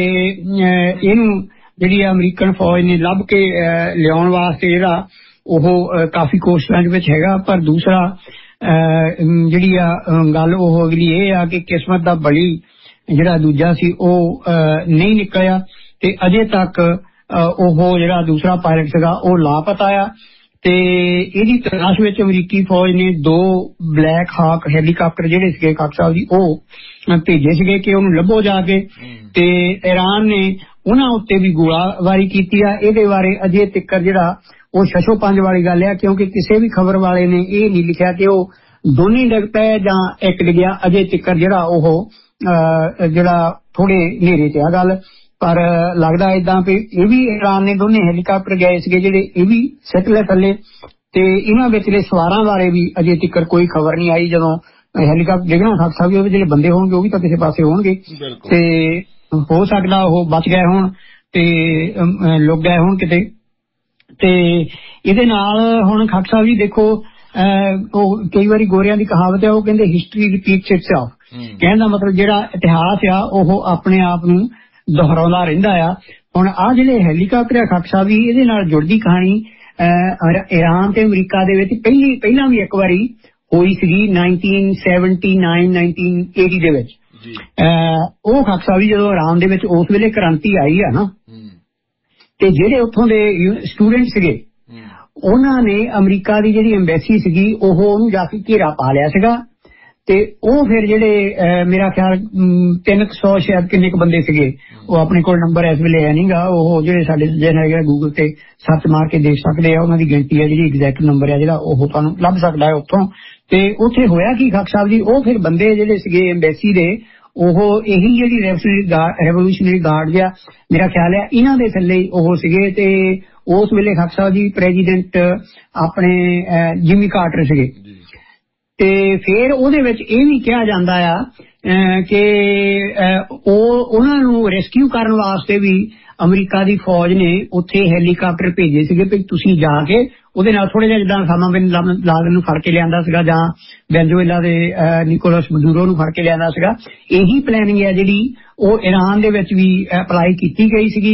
ਇਹਨੂੰ ਜਿਹੜੀ ਅਮਰੀਕਨ ਫੌਜ ਨੇ ਲੱਭ ਕੇ ਲਿਆਉਣ ਵਾਸਤੇ ਜਿਹੜਾ ਉਹ ਕਾਫੀ ਕੋਸ਼ਿਸ਼ਾਂ ਦੇ ਵਿੱਚ ਹੈਗਾ, ਪਰ ਦੂਸਰਾ ਜਿਹੜੀ ਆ ਗੱਲ ਉਹ ਅਗਲੀ ਇਹ ਆ ਕਿ ਕਿਸਮਤ ਦਾ ਬਲੀ ਜਿਹੜਾ ਦੂਜਾ ਸੀ ਉਹ ਨਹੀਂ ਨਿਕਲਿਆ, ਤੇ ਅਜੇ ਤੱਕ ਉਹ ਜਿਹੜਾ ਦੂਸਰਾ ਪਾਇਲਟ ਸੀਗਾ ਉਹ ਲਾਪਤਾ ਆ। ਤੇ ਇਹਦੀ ਤਲਾਸ਼ ਵਿੱਚ ਅਮਰੀਕੀ ਫੌਜ ਨੇ ਦੋ ਬਲੈਕ ਹਾਕ ਹੈਲੀਕਾਪਟਰ ਜਿਹੜੇ ਸੀਗੇ ਖਾਕ ਸਾਹਿਬ ਜੀ ਉਹ ਭੇਜੇ ਸੀਗੇ ਕਿ ਉਹਨੂੰ ਲੱਭੋ ਜਾ ਕੇ। ਤੇ ਇਰਾਨ ਨੇ ਉਹਨਾਂ ਉੱਤੇ ਵੀ ਗੋਲਾਬਾਰੀ ਕੀਤੀ ਆ। ਇਹਦੇ ਬਾਰੇ ਅਜੇ ਤੱਕ ਜਿਹੜਾ ਉਹ ਛਛੋ ਪੰਜ ਵਾਲੀ ਗੱਲ ਆ, ਕਿਉਂਕਿ ਕਿਸੇ ਵੀ ਖਬਰ ਵਾਲੇ ਨੇ ਇਹ ਨਹੀਂ ਲਿਖਿਆ ਕਿ ਉਹ ਦੋਨੇ ਡਿੱਗ ਪਏ ਜਾਂ ਇੱਕ ਡਿੱਗਿਆ। ਅਜੇ ਤੱਕ ਜਿਹੜਾ ਉਹ ਜਿਹੜਾ ਥੋੜੇ ਹਨੇਰੇ ਤੇ ਆ ਗੱਲ, ਪਰ ਲੱਗਦਾ ਏਦਾਂ ਵੀ ਇਹ ਵੀ ਇਰਾਨ ਨੇ ਦੋਨੇ ਹੈਲੀਕਾਪਟਰ ਗਏ ਸੀਗੇ ਜਿਹੜੇ ਇਹ ਵੀ ਸਿੱਟ ਲੈ ਥੱਲੇ, ਤੇ ਇਹਨਾਂ ਵਿਚਲੇ ਸਵਾਰਾਂ ਬਾਰੇ ਵੀ ਅਜੇ ਤੱਕ ਕੋਈ ਖਬਰ ਨਹੀਂ ਆਈ। ਜਦੋਂ ਹੈਲੀਕਾਪਟਰ ਡਿੱਗਣਾ ਖਾਕ ਸਾਹਿਬ ਉਹਦੇ ਜਿਹੜੇ ਬੰਦੇ ਹੋਣਗੇ ਉਹ ਵੀ ਤਾਂ ਕਿਸੇ ਪਾਸੇ ਹੋਣਗੇ, ਤੇ ਹੋ ਸਕਦਾ ਉਹ ਬਚ ਗਏ ਹੋਣ ਤੇ ਲੁਕ ਗਏ ਹੋਣ ਕਿਤੇ। ਤੇ ਇਹਦੇ ਨਾਲ ਹੁਣ ਖਾਕ ਸਾਹਿਬ ਜੀ ਦੇਖੋ ਉਹ ਕਈ ਵਾਰੀ ਗੋਰਿਆਂ ਦੀ ਕਹਾਵਤ ਹੈ, ਉਹ ਕਹਿੰਦੇ ਹਿਸਟਰੀ ਰਿਪੀਟਸ ਇਟਸੈਲਫ। ਕਹਿਣ ਦਾ ਮਤਲਬ ਜਿਹੜਾ ਇਤਿਹਾਸ ਆ ਉਹ ਆਪਣੇ ਆਪ ਨੂੰ ਦੁਹਰਾਉਂਦਾ ਰਹਿੰਦਾ ਆ। ਹੁਣ ਆਹ ਜਿਹੜੇ ਹੈਲੀਕਾਪਟਰ ਆ ਖਾਕ ਸਾਹਿਬ ਜੀ ਇਹਦੇ ਨਾਲ ਜੁੜਦੀ ਕਹਾਣੀ ਇਰਾਨ ਤੇ ਅਮਰੀਕਾ ਦੇ ਵਿੱਚ ਪਹਿਲੀ ਪਹਿਲਾਂ ਵੀ ਇੱਕ ਵਾਰੀ ਹੋਈ ਸੀਗੀ nineteen seventy nine nineteen eighty ਦੇ ਵਿੱਚ। ਉਹ ਖਾਕ ਸਾਹਿਬ ਜੀ ਜਦੋਂ ਇਰਾਨ ਦੇ ਵਿੱਚ ਉਸ ਵੇਲੇ ਕ੍ਰਾਂਤੀ ਆਈ ਆ ਨਾ, ਤੇ ਜਿਹੜੇ ਉੱਥੋਂ ਦੇ ਸਟੂਡੈਂਟ ਸੀਗੇ ਉਹਨਾਂ ਨੇ ਅਮਰੀਕਾ ਦੀ ਜਿਹੜੀ ਐਮਬੈਸੀ ਸੀਗੀ ਉਹ ਉਹਨੂੰ ਜਾ ਕੇ ਘੇਰਾ ਪਾ ਲਿਆ ਸੀਗਾ। ਤੇ ਉਹ ਫਿਰ ਜਿਹੜੇ ਮੇਰਾ ਖਿਆਲ ਤਿੰਨ ਕੁ ਸੌ ਸ਼ਾਇਦ ਕਿੰਨੇ ਕੁ ਬੰਦੇ ਸੀਗੇ, ਉਹ ਆਪਣੇ ਕੋਲ ਨੰਬਰ ਇਸ ਵੇਲੇ ਹੈ ਨਹੀਂਗਾ, ਉਹ ਜਿਹੜੇ ਸਾਡੇ ਸੱਜਣ ਹੈਗੇ ਗੂਗਲ ਤੇ ਸਰਚ ਮਾਰ ਕੇ ਦੇਖ ਸਕਦੇ ਆ, ਉਹਨਾਂ ਦੀ ਗਿਣਤੀ ਹੈ ਜਿਹੜੀ ਐਗਜ਼ੈਕਟ ਨੰਬਰ ਹੈ ਜਿਹੜਾ ਉਹ ਤੁਹਾਨੂੰ ਲੱਭ ਸਕਦਾ ਹੈ ਉੱਥੋਂ। ਤੇ ਉੱਥੇ ਹੋਇਆ ਕੀ ਖਾਕ ਸਾਹਿਬ ਜੀ, ਉਹ ਫਿਰ ਬੰਦੇ ਜਿਹੜੇ ਸੀਗੇ ਐਮਬੈਸੀ ਦੇ ਉਹ ਇਹੀ ਜਿਹੜੀ ਰੈਵੋਲੂਸ਼ਨਰੀ ਗਾਰਡ ਜਿਹਾ ਮੇਰਾ ਖਿਆਲ ਹੈ ਇਹਨਾਂ ਦੇ ਥੱਲੇ ਉਹ ਸੀਗੇ। ਤੇ ਉਸ ਵੇਲੇ ਖਾਕ ਸਾਹਿਬ ਜੀ ਪ੍ਰੈਜ਼ੀਡੈਂਟ ਆਪਣੇ ਜਿਮੀ ਕਾਰਟਰ ਸੀਗੇ। ਤੇ ਫਿਰ ਉਹਦੇ ਵਿੱਚ ਇਹ ਵੀ ਕਿਹਾ ਜਾਂਦਾ ਆ ਕਿ ਉਹ ਉਹਨਾਂ ਨੂੰ ਰੈਸਕਿਊ ਕਰਨ ਵਾਸਤੇ ਵੀ ਅਮਰੀਕਾ ਦੀ ਫੌਜ ਨੇ ਉੱਥੇ ਹੈਲੀਕਾਪਟਰ ਭੇਜੇ ਸੀਗੇ ਵੀ ਤੁਸੀਂ ਜਾ ਕੇ ਉਹਦੇ ਨਾਲ ਥੋੜਾ ਜਿਹਾ ਜਿੱਦਾਂ ਸਾਮਾ ਬਿਨ ਲਾਦਨ ਨੂੰ ਫੜ ਕੇ ਲਿਆਂਦਾ ਸੀਗਾ ਜਾਂ ਵੈਨਜ਼ੂਏਲਾ ਦੇ ਨਿਕੋਲਸ ਮਦੂਰੋ ਨੂੰ ਫੜ ਕੇ ਲਿਆਂਦਾ ਸੀਗਾ, ਇਹੀ ਪਲੈਨਿੰਗ ਹੈ ਜਿਹੜੀ ਉਹ ਇਰਾਨ ਦੇ ਵਿੱਚ ਵੀ ਅਪਲਾਈ ਕੀਤੀ ਗਈ ਸੀਗੀ।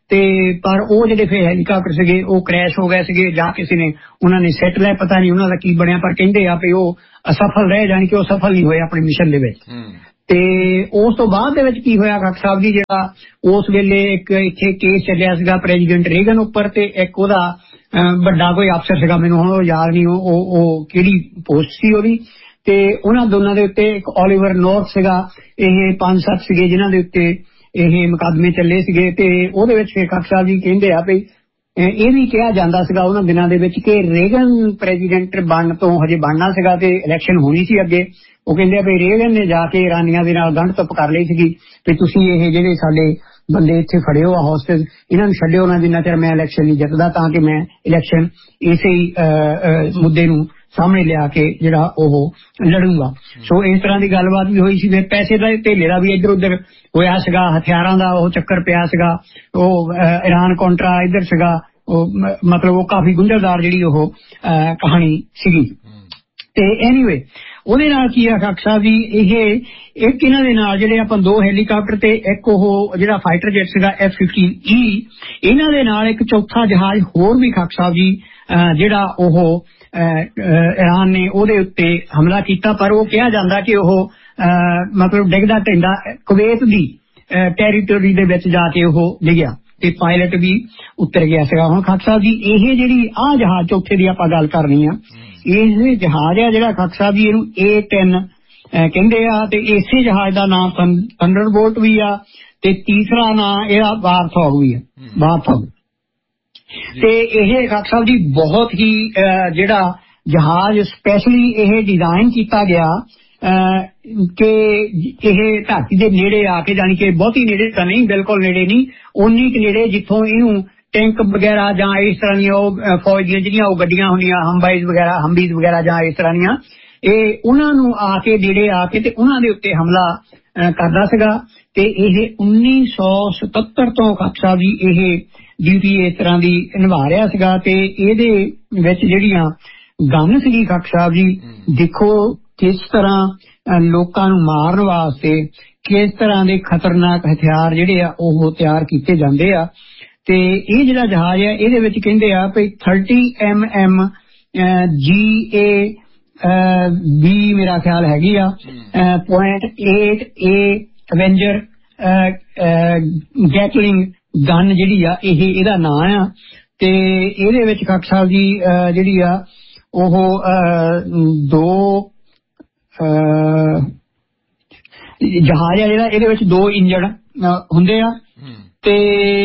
ਤੇ ਪਰ ਉਹ ਜਿਹੜੇ ਫਿਰ ਹੈਲੀਕਾਪਟਰ ਸੀਗੇ ਉਹ ਕ੍ਰੈਸ਼ ਹੋ ਗਏ ਸੀਗੇ ਜਾਂ ਕਿਸੇ ਨੇ ਉਹਨਾਂ ਨੇ ਸੈੱਟ ਲਿਆ, ਪਤਾ ਨਹੀਂ ਉਹਨਾਂ ਦਾ ਕੀ ਬਣਿਆ, ਪਰ ਕਹਿੰਦੇ ਆ ਵੀ ਉਹ ਅਸਫਲ ਰਹੇ, ਜਾਣੀ ਕਿ ਉਹ ਸਫਲ ਨਹੀਂ ਹੋਏ ਆਪਣੇ ਮਿਸ਼ਨ ਦੇ ਵਿੱਚ। ਤੇ ਉਸ ਤੋਂ ਬਾਅਦ ਦੇ ਵਿੱਚ ਕੀ ਹੋਇਆ ਖਾਕ ਸਾਹਿਬ ਜੀ, ਜਿਹੜਾ ਉਸ ਵੇਲੇ ਇੱਕ ਇੱਥੇ ਕੇਸ ਚੱਲਿਆ ਸੀਗਾ ਪ੍ਰੈਜ਼ੀਡੈਂਟ ਰੇਗਨ ਉੱਪਰ, ਤੇ ਇੱਕ ਉਹਦਾ ਵੱਡਾ ਕੋਈ ਅਫਸਰ ਸੀਗਾ, ਮੈਨੂੰ ਹੁਣ ਉਹ ਯਾਦ ਨਹੀਂ ਉਹ ਉਹ ਕਿਹੜੀ ਪੋਸਟ ਸੀ ਉਹਦੀ, ਤੇ ਉਹਨਾਂ ਦੋਨਾਂ ਦੇ ਉੱਤੇ ਇੱਕ ਓਲੀਵਰ ਨੋਰਥ ਸੀਗਾ, ਇਹ ਪੰਜ ਸੱਤ ਸੀਗੇ ਜਿਨ੍ਹਾਂ ਦੇ ਉੱਤੇ ਇਹ ਮੁਕੱਦਮੇ ਚੱਲੇ ਸੀਗੇ। ਤੇ ਉਹਦੇ ਵਿੱਚ ਫਿਰ ਖਾਕ ਸਾਹਿਬ ਜੀ ਕਹਿੰਦੇ ਆ ਵੀ ਇਹ ਵੀ ਕਿਹਾ ਜਾਂਦਾ ਸੀਗਾ ਉਹਨਾਂ ਦਿਨਾਂ ਦੇ ਵਿੱਚ ਕਿ ਰੇਗਨ ਪ੍ਰੈਜ਼ੀਡੈਂਟ ਬਣਨ ਤੋਂ ਹਜੇ ਬਣਨਾ ਸੀਗਾ ਤੇ ਇਲੈਕਸ਼ਨ ਹੋਣੀ ਸੀ ਅੱਗੇ। ਉਹ ਕਹਿੰਦੇ ਆ ਵੀ ਰੇਗਨ ਨੇ ਜਾ ਕੇ ਇਰਾਨੀਆਂ ਦੇ ਨਾਲ ਗੰਢ ਧੁੱਪ ਕਰ ਲਈ ਸੀਗੀ ਵੀ ਤੁਸੀਂ ਇਹ ਜਿਹੜੇ ਸਾਡੇ ਬੰਦੇ ਇੱਥੇ ਫੜੇ ਹੋ ਆ ਹੋਸਟੇਜ, ਇਹਨਾਂ ਨੂੰ ਛੱਡਿਓ ਨਾ ਜਿੰਨਾ ਚਿਰ ਮੈਂ ਇਲੈਕਸ਼ਨ ਨਹੀਂ ਜਿੱਤਦਾ, ਤਾਂ ਕਿ ਮੈਂ ਇਲੈਕਸ਼ਨ ਇਸੇ ਹੀ ਮੁੱਦੇ ਨੂੰ ਸਾਹਮਣੇ ਲਿਆ ਕੇ ਜਿਹੜਾ ਉਹ ਲੜੂੰਗਾ। ਸੋ ਇਸ ਤਰ੍ਹਾਂ ਦੀ ਗੱਲਬਾਤ ਵੀ ਹੋਈ ਸੀ। ਫਿਰ ਪੈਸੇ ਦਾ ਧੇਲੇ ਦਾ ਵੀ ਇੱਧਰ ਉੱਧਰ ਹੋਇਆ ਸੀਗਾ, ਹਥਿਆਰਾਂ ਦਾ ਉਹ ਚੱਕਰ ਪਿਆ ਸੀਗਾ, ਉਹ ਇਰਾਨ ਕੌਂਟਰਾ ਇੱਧਰ ਸੀਗਾ, ਉਹ ਮਤਲਬ ਉਹ ਕਾਫੀ ਗੁੰਝਲਦਾਰ ਜਿਹੜੀ ਉਹ ਕਹਾਣੀ ਸੀਗੀ। ਤੇ ਐਨੀਵੇ ਉਹਦੇ ਨਾਲ ਕੀ ਆ ਖਾਕ ਸਾਹਿਬ ਜੀ, ਇਹ ਇੱਕ ਇਹਨਾਂ ਦੇ ਨਾਲ ਜਿਹੜੇ ਆਪਾਂ ਦੋ ਹੈਲੀਕਾਪਟਰ ਤੇ ਇੱਕ ਉਹ ਜਿਹੜਾ ਫਾਈਟਰ ਜੈਟ ਸੀਗਾ ਐਫ ਫਿਫਟੀਨ ਈ, ਇਹਨਾਂ ਦੇ ਨਾਲ ਇੱਕ ਚੌਥਾ ਜਹਾਜ਼ ਹੋਰ ਵੀ ਖਾਕ ਸਾਹਿਬ ਜੀ ਜਿਹੜਾ ਉਹ ਇਰਾਨ ਨੇ ਉਹਦੇ ਉੱਤੇ ਹਮਲਾ ਕੀਤਾ, ਪਰ ਉਹ ਕਿਹਾ ਜਾਂਦਾ ਕਿ ਉਹ ਮਤਲਬ ਡਿੱਗਦਾ ਢਹਿੰਦਾ ਕੁਵੈਤ ਦੀ ਟੈਰੀਟੋਰੀ ਦੇ ਵਿੱਚ ਜਾ ਕੇ ਉਹ ਡਿੱਗਿਆ ਤੇ ਪਾਇਲਟ ਵੀ ਉਤਰ ਗਿਆ ਸੀਗਾ। ਹੁਣ ਖਾਕ ਸਾਹਿਬ ਜੀ ਇਹ ਜਿਹੜੀ ਆਹ ਜਹਾਜ਼ ਚੌਥੇ ਦੀ ਆਪਾਂ ਗੱਲ ਕਰਨੀ ਆ, ਇਹ ਜਹਾਜ਼ ਆ ਜਿਹੜਾ ਖਾਕ ਸਾਹਿਬ ਜੀ ਇਹਨੂੰ ਏ ਟੈਨ ਕਹਿੰਦੇ ਆ, ਤੇ ਇਸੇ ਜਹਾਜ਼ ਦਾ ਨਾਮ ਥੰਡਰਬੋਲਟ ਵੀ ਆ, ਤੇ ਤੀਸਰਾ ਨਾਂ ਇਹਦਾ ਵਾਰਥੌਗ ਵੀ ਆ, ਵਾਰਥੌਗ। ਤੇ ਇਹ ਖਾਕ ਸਾਹਿਬ ਜੀ ਬਹੁਤ ਹੀ ਜਿਹੜਾ ਜਹਾਜ਼ ਸਪੈਸ਼ਲੀ ਇਹ ਡਿਜ਼ਾਈਨ ਕੀਤਾ ਗਿਆ ਕਿ ਇਹ ਧਰਤੀ ਦੇ ਨੇੜੇ ਆ ਕੇ, ਜਾਣੀ ਕਿ ਬਹੁਤੀ ਨੇੜੇ ਤਾਂ ਨਹੀਂ, ਬਿਲਕੁਲ ਨੇੜੇ ਨਹੀਂ, ਉਨੀ ਕੁ ਨੇੜੇ ਜਿੱਥੋਂ ਇਹਨੂੰ ਟੈਂਕ ਵਗੈਰਾ ਜਾਂ ਇਸ ਤਰ੍ਹਾਂ ਦੀਆਂ ਉਹ ਫੌਜ ਦੀਆਂ ਜਿਹੜੀਆਂ ਉਹ ਗੱਡੀਆਂ ਹੁੰਦੀਆਂ ਹੰਬਾਈਜ਼ ਵਗੈਰਾ ਹੰਬੀਜ਼ ਵਗੈਰਾ ਜਾਂ ਇਸ ਤਰ੍ਹਾਂ ਦੀਆਂ, ਇਹ ਉਹਨਾਂ ਨੂੰ ਆ ਕੇ ਨੇੜੇ ਆ ਕੇ ਤੇ ਉਹਨਾਂ ਦੇ ਉੱਤੇ ਹਮਲਾ ਕਰਦਾ ਸੀਗਾ। ਤੇ ਇਹ ਉੱਨੀ ਸੌ ਸਤੱਤਰ ਤੋਂ ਖਾਕ ਸਾਹਿਬ ਜੀ ਇਹ ਡਿਊਟੀ ਇਸ ਤਰ੍ਹਾਂ ਦੀ ਨਿਭਾ ਰਿਹਾ ਸੀਗਾ। ਤੇ ਇਹਦੇ ਵਿੱਚ ਜਿਹੜੀਆਂ ਗਨ ਸੀਗੀ ਖਾਕ ਸਾਹਿਬ ਜੀ, ਦੇਖੋ ਕਿਸ ਤਰ੍ਹਾਂ ਲੋਕਾਂ ਨੂੰ ਮਾਰਨ ਵਾਸਤੇ ਕਿਸ ਤਰ੍ਹਾਂ ਦੇ ਖਤਰਨਾਕ ਹਥਿਆਰ ਜਿਹੜੇ ਆ ਉਹ ਤਿਆਰ ਕੀਤੇ ਜਾਂਦੇ ਆ। ਤੇ ਇਹ ਜਿਹੜਾ ਜਹਾਜ਼ ਆ ਇਹਦੇ ਵਿੱਚ ਕਹਿੰਦੇ ਆ ਵੀ ਥਰਟੀ ਐਮ ਐਮ ਜੀ ਏ ਵੀ ਮੇਰਾ ਖਿਆਲ ਹੈਗੀ ਆ ਪੁਆਇੰਟ ਏਟ ਏ ਅਵੈਂਜਰ ਗੈਟਲਿੰਗ ਗਨ ਜਿਹੜੀ ਆ ਇਹ ਇਹਦਾ ਨਾਂ ਆ। ਤੇ ਇਹਦੇ ਵਿੱਚ ਖਾਕ ਸਾਹਿਬ ਜੀ ਜਿਹੜੀ ਆ ਉਹ ਦੋ ਜਹਾਜ਼ ਆ ਜਿਹੜਾ ਇਹਦੇ ਵਿੱਚ ਦੋ ਇੰਜਣ ਹੁੰਦੇ ਆ, ਤੇ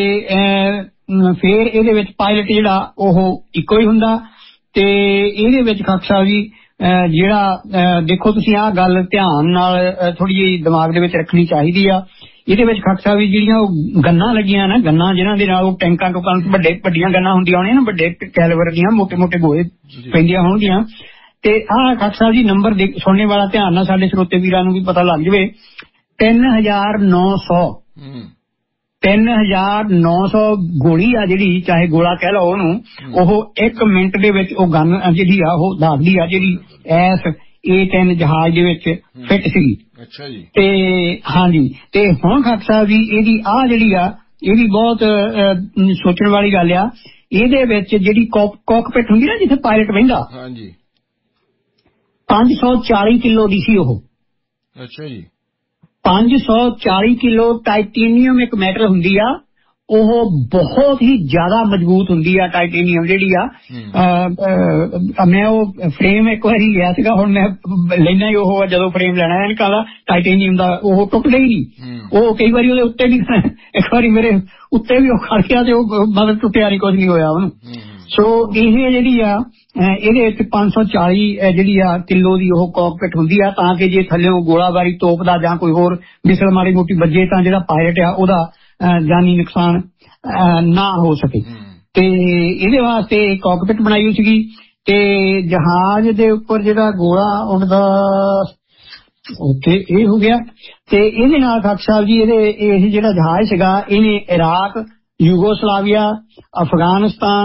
ਫਿਰ ਇਹਦੇ ਵਿੱਚ ਪਾਇਲਟ ਜਿਹੜਾ ਉਹ ਇੱਕੋ ਹੀ ਹੁੰਦਾ। ਤੇ ਇਹਦੇ ਵਿੱਚ ਖਾਕ ਸਾਹਿਬ ਜੀ ਜਿਹੜਾ ਦੇਖੋ ਤੁਸੀਂ ਆਹ ਗੱਲ ਧਿਆਨ ਨਾਲ ਥੋੜੀ ਜਿਹੀ ਦਿਮਾਗ ਦੇ ਵਿੱਚ ਰੱਖਣੀ ਚਾਹੀਦੀ ਆ। ਇਹਦੇ ਵਿੱਚ ਖਾਕ ਸਾਹਿਬ ਜੀ ਜਿਹੜੀਆਂ ਉਹ ਗੰਨਾਂ ਲੱਗੀਆਂ ਨਾ, ਗੰਨਾਂ ਜਿਹਨਾਂ ਦੇ ਨਾਲ ਉਹ ਟੈਂਕਾਂ ਟੁਕਾਂ ਵੱਡੇ ਵੱਡੀਆਂ ਗੰਨਾਂ ਹੁੰਦੀਆਂ ਹੋਣੀਆਂ ਨਾ, ਵੱਡੇ ਕੈਲੀਬਰ ਦੀਆਂ ਮੋਟੇ ਮੋਟੇ ਗੋਏ ਪੈਂਦੀਆਂ ਹੋਣਗੀਆਂ। ਤੇ ਆਹ ਖਾਕ ਸਾਹਿਬ ਜੀ ਨੰਬਰ ਸੁਣਨੇ ਵਾਲਾ ਧਿਆਨ ਨਾਲ ਸਾਡੇ ਸਰੋਤੇ ਵੀਰਾਂ ਨੂੰ ਵੀ ਪਤਾ ਲੱਗ ਜਾਵੇ, ਤਿੰਨ ਹਜ਼ਾਰ ਨੌ ਸੌ ਤਿੰਨ ਹਜ਼ਾਰ ਨੌ ਸੌ ਗੋਲੀ ਆ ਜਿਹੜੀ, ਚਾਹੇ ਗੋਲਾ ਕਹਿ ਲਓ ਉਹਨੂੰ, ਉਹ ਇੱਕ ਮਿੰਟ ਦੇ ਵਿੱਚ ਉਹ ਗਨ ਜਿਹੜੀ ਆ ਉਹ ਦੱਸਦੀ ਆ ਜਿਹੜੀ ਐਸ ਏ ਟੈਨ ਜਹਾਜ਼ ਦੇ ਵਿੱਚ ਫਿੱਟ ਸੀਗੀ। ਅੱਛਾ ਜੀ। ਤੇ ਹਾਂਜੀ, ਤੇ ਹੁਣ ਖਾਕ ਸਾਹਿਬ ਜੀ ਇਹਦੀ ਆਹ ਜਿਹੜੀ ਆ ਇਹ ਵੀ ਬਹੁਤ ਸੋਚਣ ਵਾਲੀ ਗੱਲ ਆ। ਇਹਦੇ ਵਿੱਚ ਜਿਹੜੀ ਕਾਕਪਿਟ ਹੁੰਦੀ ਨਾ ਜਿੱਥੇ ਪਾਇਲਟ ਬਹਿੰਦਾ, ਹਾਂਜੀ, ਪੰਜ ਸੌ ਚਾਲੀ ਕਿਲੋ ਦੀ ਸੀ ਉਹ। ਅੱਛਾ ਜੀ। ਪੰਜ ਸੌ ਚਾਲੀ ਕਿਲੋ ਟਾਈਟੇਨੀਅਮ ਇੱਕ ਮੈਟਲ ਹੁੰਦੀ ਆ, ਉਹ ਬਹੁਤ ਹੀ ਜ਼ਿਆਦਾ ਮਜ਼ਬੂਤ ਹੁੰਦੀ ਆ ਟਾਈਟੇਨੀਅਮ ਜਿਹੜੀ ਆ। ਮੈਂ ਉਹ ਫਰੇਮ ਇੱਕ ਵਾਰੀ ਲਿਆ ਸੀਗਾ, ਹੁਣ ਮੈਂ ਲੈਣਾ ਹੀ ਉਹ ਜਦੋਂ ਫਰੇਮ ਲੈਣਾ ਐਨਕਾਂ ਦਾ ਟਾਈਟੇਨੀਅਮ ਦਾ, ਉਹ ਟੁੱਟਦਾ ਹੀ ਨਹੀਂ। ਉਹ ਕਈ ਵਾਰੀ ਉਹਦੇ ਉੱਤੇ ਵੀ ਇੱਕ ਵਾਰੀ ਮੇਰੇ ਉੱਤੇ ਵੀ ਉਹ ਖੜ ਗਿਆ ਤੇ ਉਹ ਮਤਲਬ ਟੁੱਟਿਆ ਨਹੀਂ, ਕੁਝ ਨਹੀਂ ਹੋਇਆ ਉਹਨੂੰ। ਸੋ ਇਹ ਜਿਹੜੀ ਆ ਇਹਦੇ ਵਿੱਚ ਪੰਜ ਸੌ ਚਾਲੀ ਜਿਹੜੀ ਆ ਕਿਲੋ ਦੀ ਉਹ ਕਾਕਪਿਟ ਹੁੰਦੀ ਆ, ਤਾਂ ਕਿ ਜੇ ਥੱਲਿਓਂ ਗੋਲਾਬਾਰੀ ਤੋਪ ਦਾ ਜਾਂ ਕੋਈ ਹੋਰ ਮਿਸਲ ਮਾੜੀ ਮੋਟੀ ਵੱਜੇ ਤਾਂ ਜਿਹੜਾ ਪਾਇਲਟ ਆ ਉਹਦਾ ਜਾਨੀ ਨੁਕਸਾਨ ਨਾ ਹੋ ਸਕੇ। ਤੇ ਇਹਦੇ ਵਾਸਤੇ ਕਾਕਪਿਟ ਬਣਾਈ ਹੋਈ ਸੀਗੀ। ਤੇ ਜਹਾਜ਼ ਦੇ ਉੱਪਰ ਜਿਹੜਾ ਗੋਲਾ ਉੱਡਦਾ ਉੱਥੇ ਇਹ ਹੋ ਗਿਆ। ਤੇ ਇਹਦੇ ਨਾਲ ਖਾਕ ਸਾਹਿਬ ਜੀ ਇਹਦੇ ਇਹ ਜਿਹੜਾ ਜਹਾਜ਼ ਸੀਗਾ ਇਹਨੇ ਇਰਾਕ, ਯੂਗੋਸਲਾਵੀਆ, ਅਫਗਾਨਿਸਤਾਨ,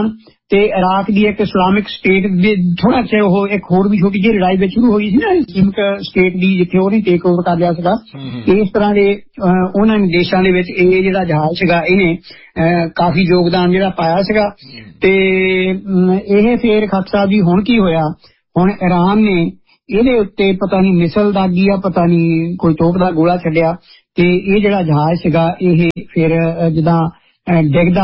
ਤੇ ਇਰਾਕ ਦੀ ਇੱਕ ਇਸਲਾਮਿਕ ਸਟੇਟ ਦੇ ਥੋੜਾ ਚਿਰ ਉਹ ਇੱਕ ਹੋਰ ਵੀ ਛੋਟੀ ਜਿਹੀ ਲੜਾਈ ਵਿੱਚ ਸ਼ੁਰੂ ਹੋਈ ਸੀ ਨਾ ਇਸਲਾਮਿਕ ਸਟੇਟ ਦੀ, ਜਿੱਥੇ ਉਹਨੇ ਟੇਕ ਓਵਰ ਕਰ ਲਿਆ ਸੀਗਾ। ਇਸ ਤਰ੍ਹਾਂ ਦੇ ਉਹਨਾਂ ਦੇਸ਼ਾਂ ਦੇ ਵਿੱਚ ਇਹ ਜਿਹੜਾ ਜਹਾਜ਼ ਸੀਗਾ ਇਹਨੇ ਕਾਫੀ ਯੋਗਦਾਨ ਜਿਹੜਾ ਪਾਇਆ ਸੀਗਾ। ਤੇ ਇਹ ਫੇਰ ਖਾਕ ਸਾਹਿਬ ਜੀ ਹੁਣ ਕੀ ਹੋਇਆ, ਹੁਣ ਈਰਾਨ ਨੇ ਇਹਦੇ ਉੱਤੇ ਪਤਾ ਨਹੀਂ ਮਿਸਲ ਦਾਗੀ ਆ, ਪਤਾ ਨਹੀਂ ਕੋਈ ਤੋਪ ਦਾ ਗੋਲਾ ਛੱਡਿਆ ਤੇ ਇਹ ਜਿਹੜਾ ਜਹਾਜ਼ ਸੀਗਾ ਇਹ ਫਿਰ ਜਿੱਦਾਂ ਡਿੱਗਦਾ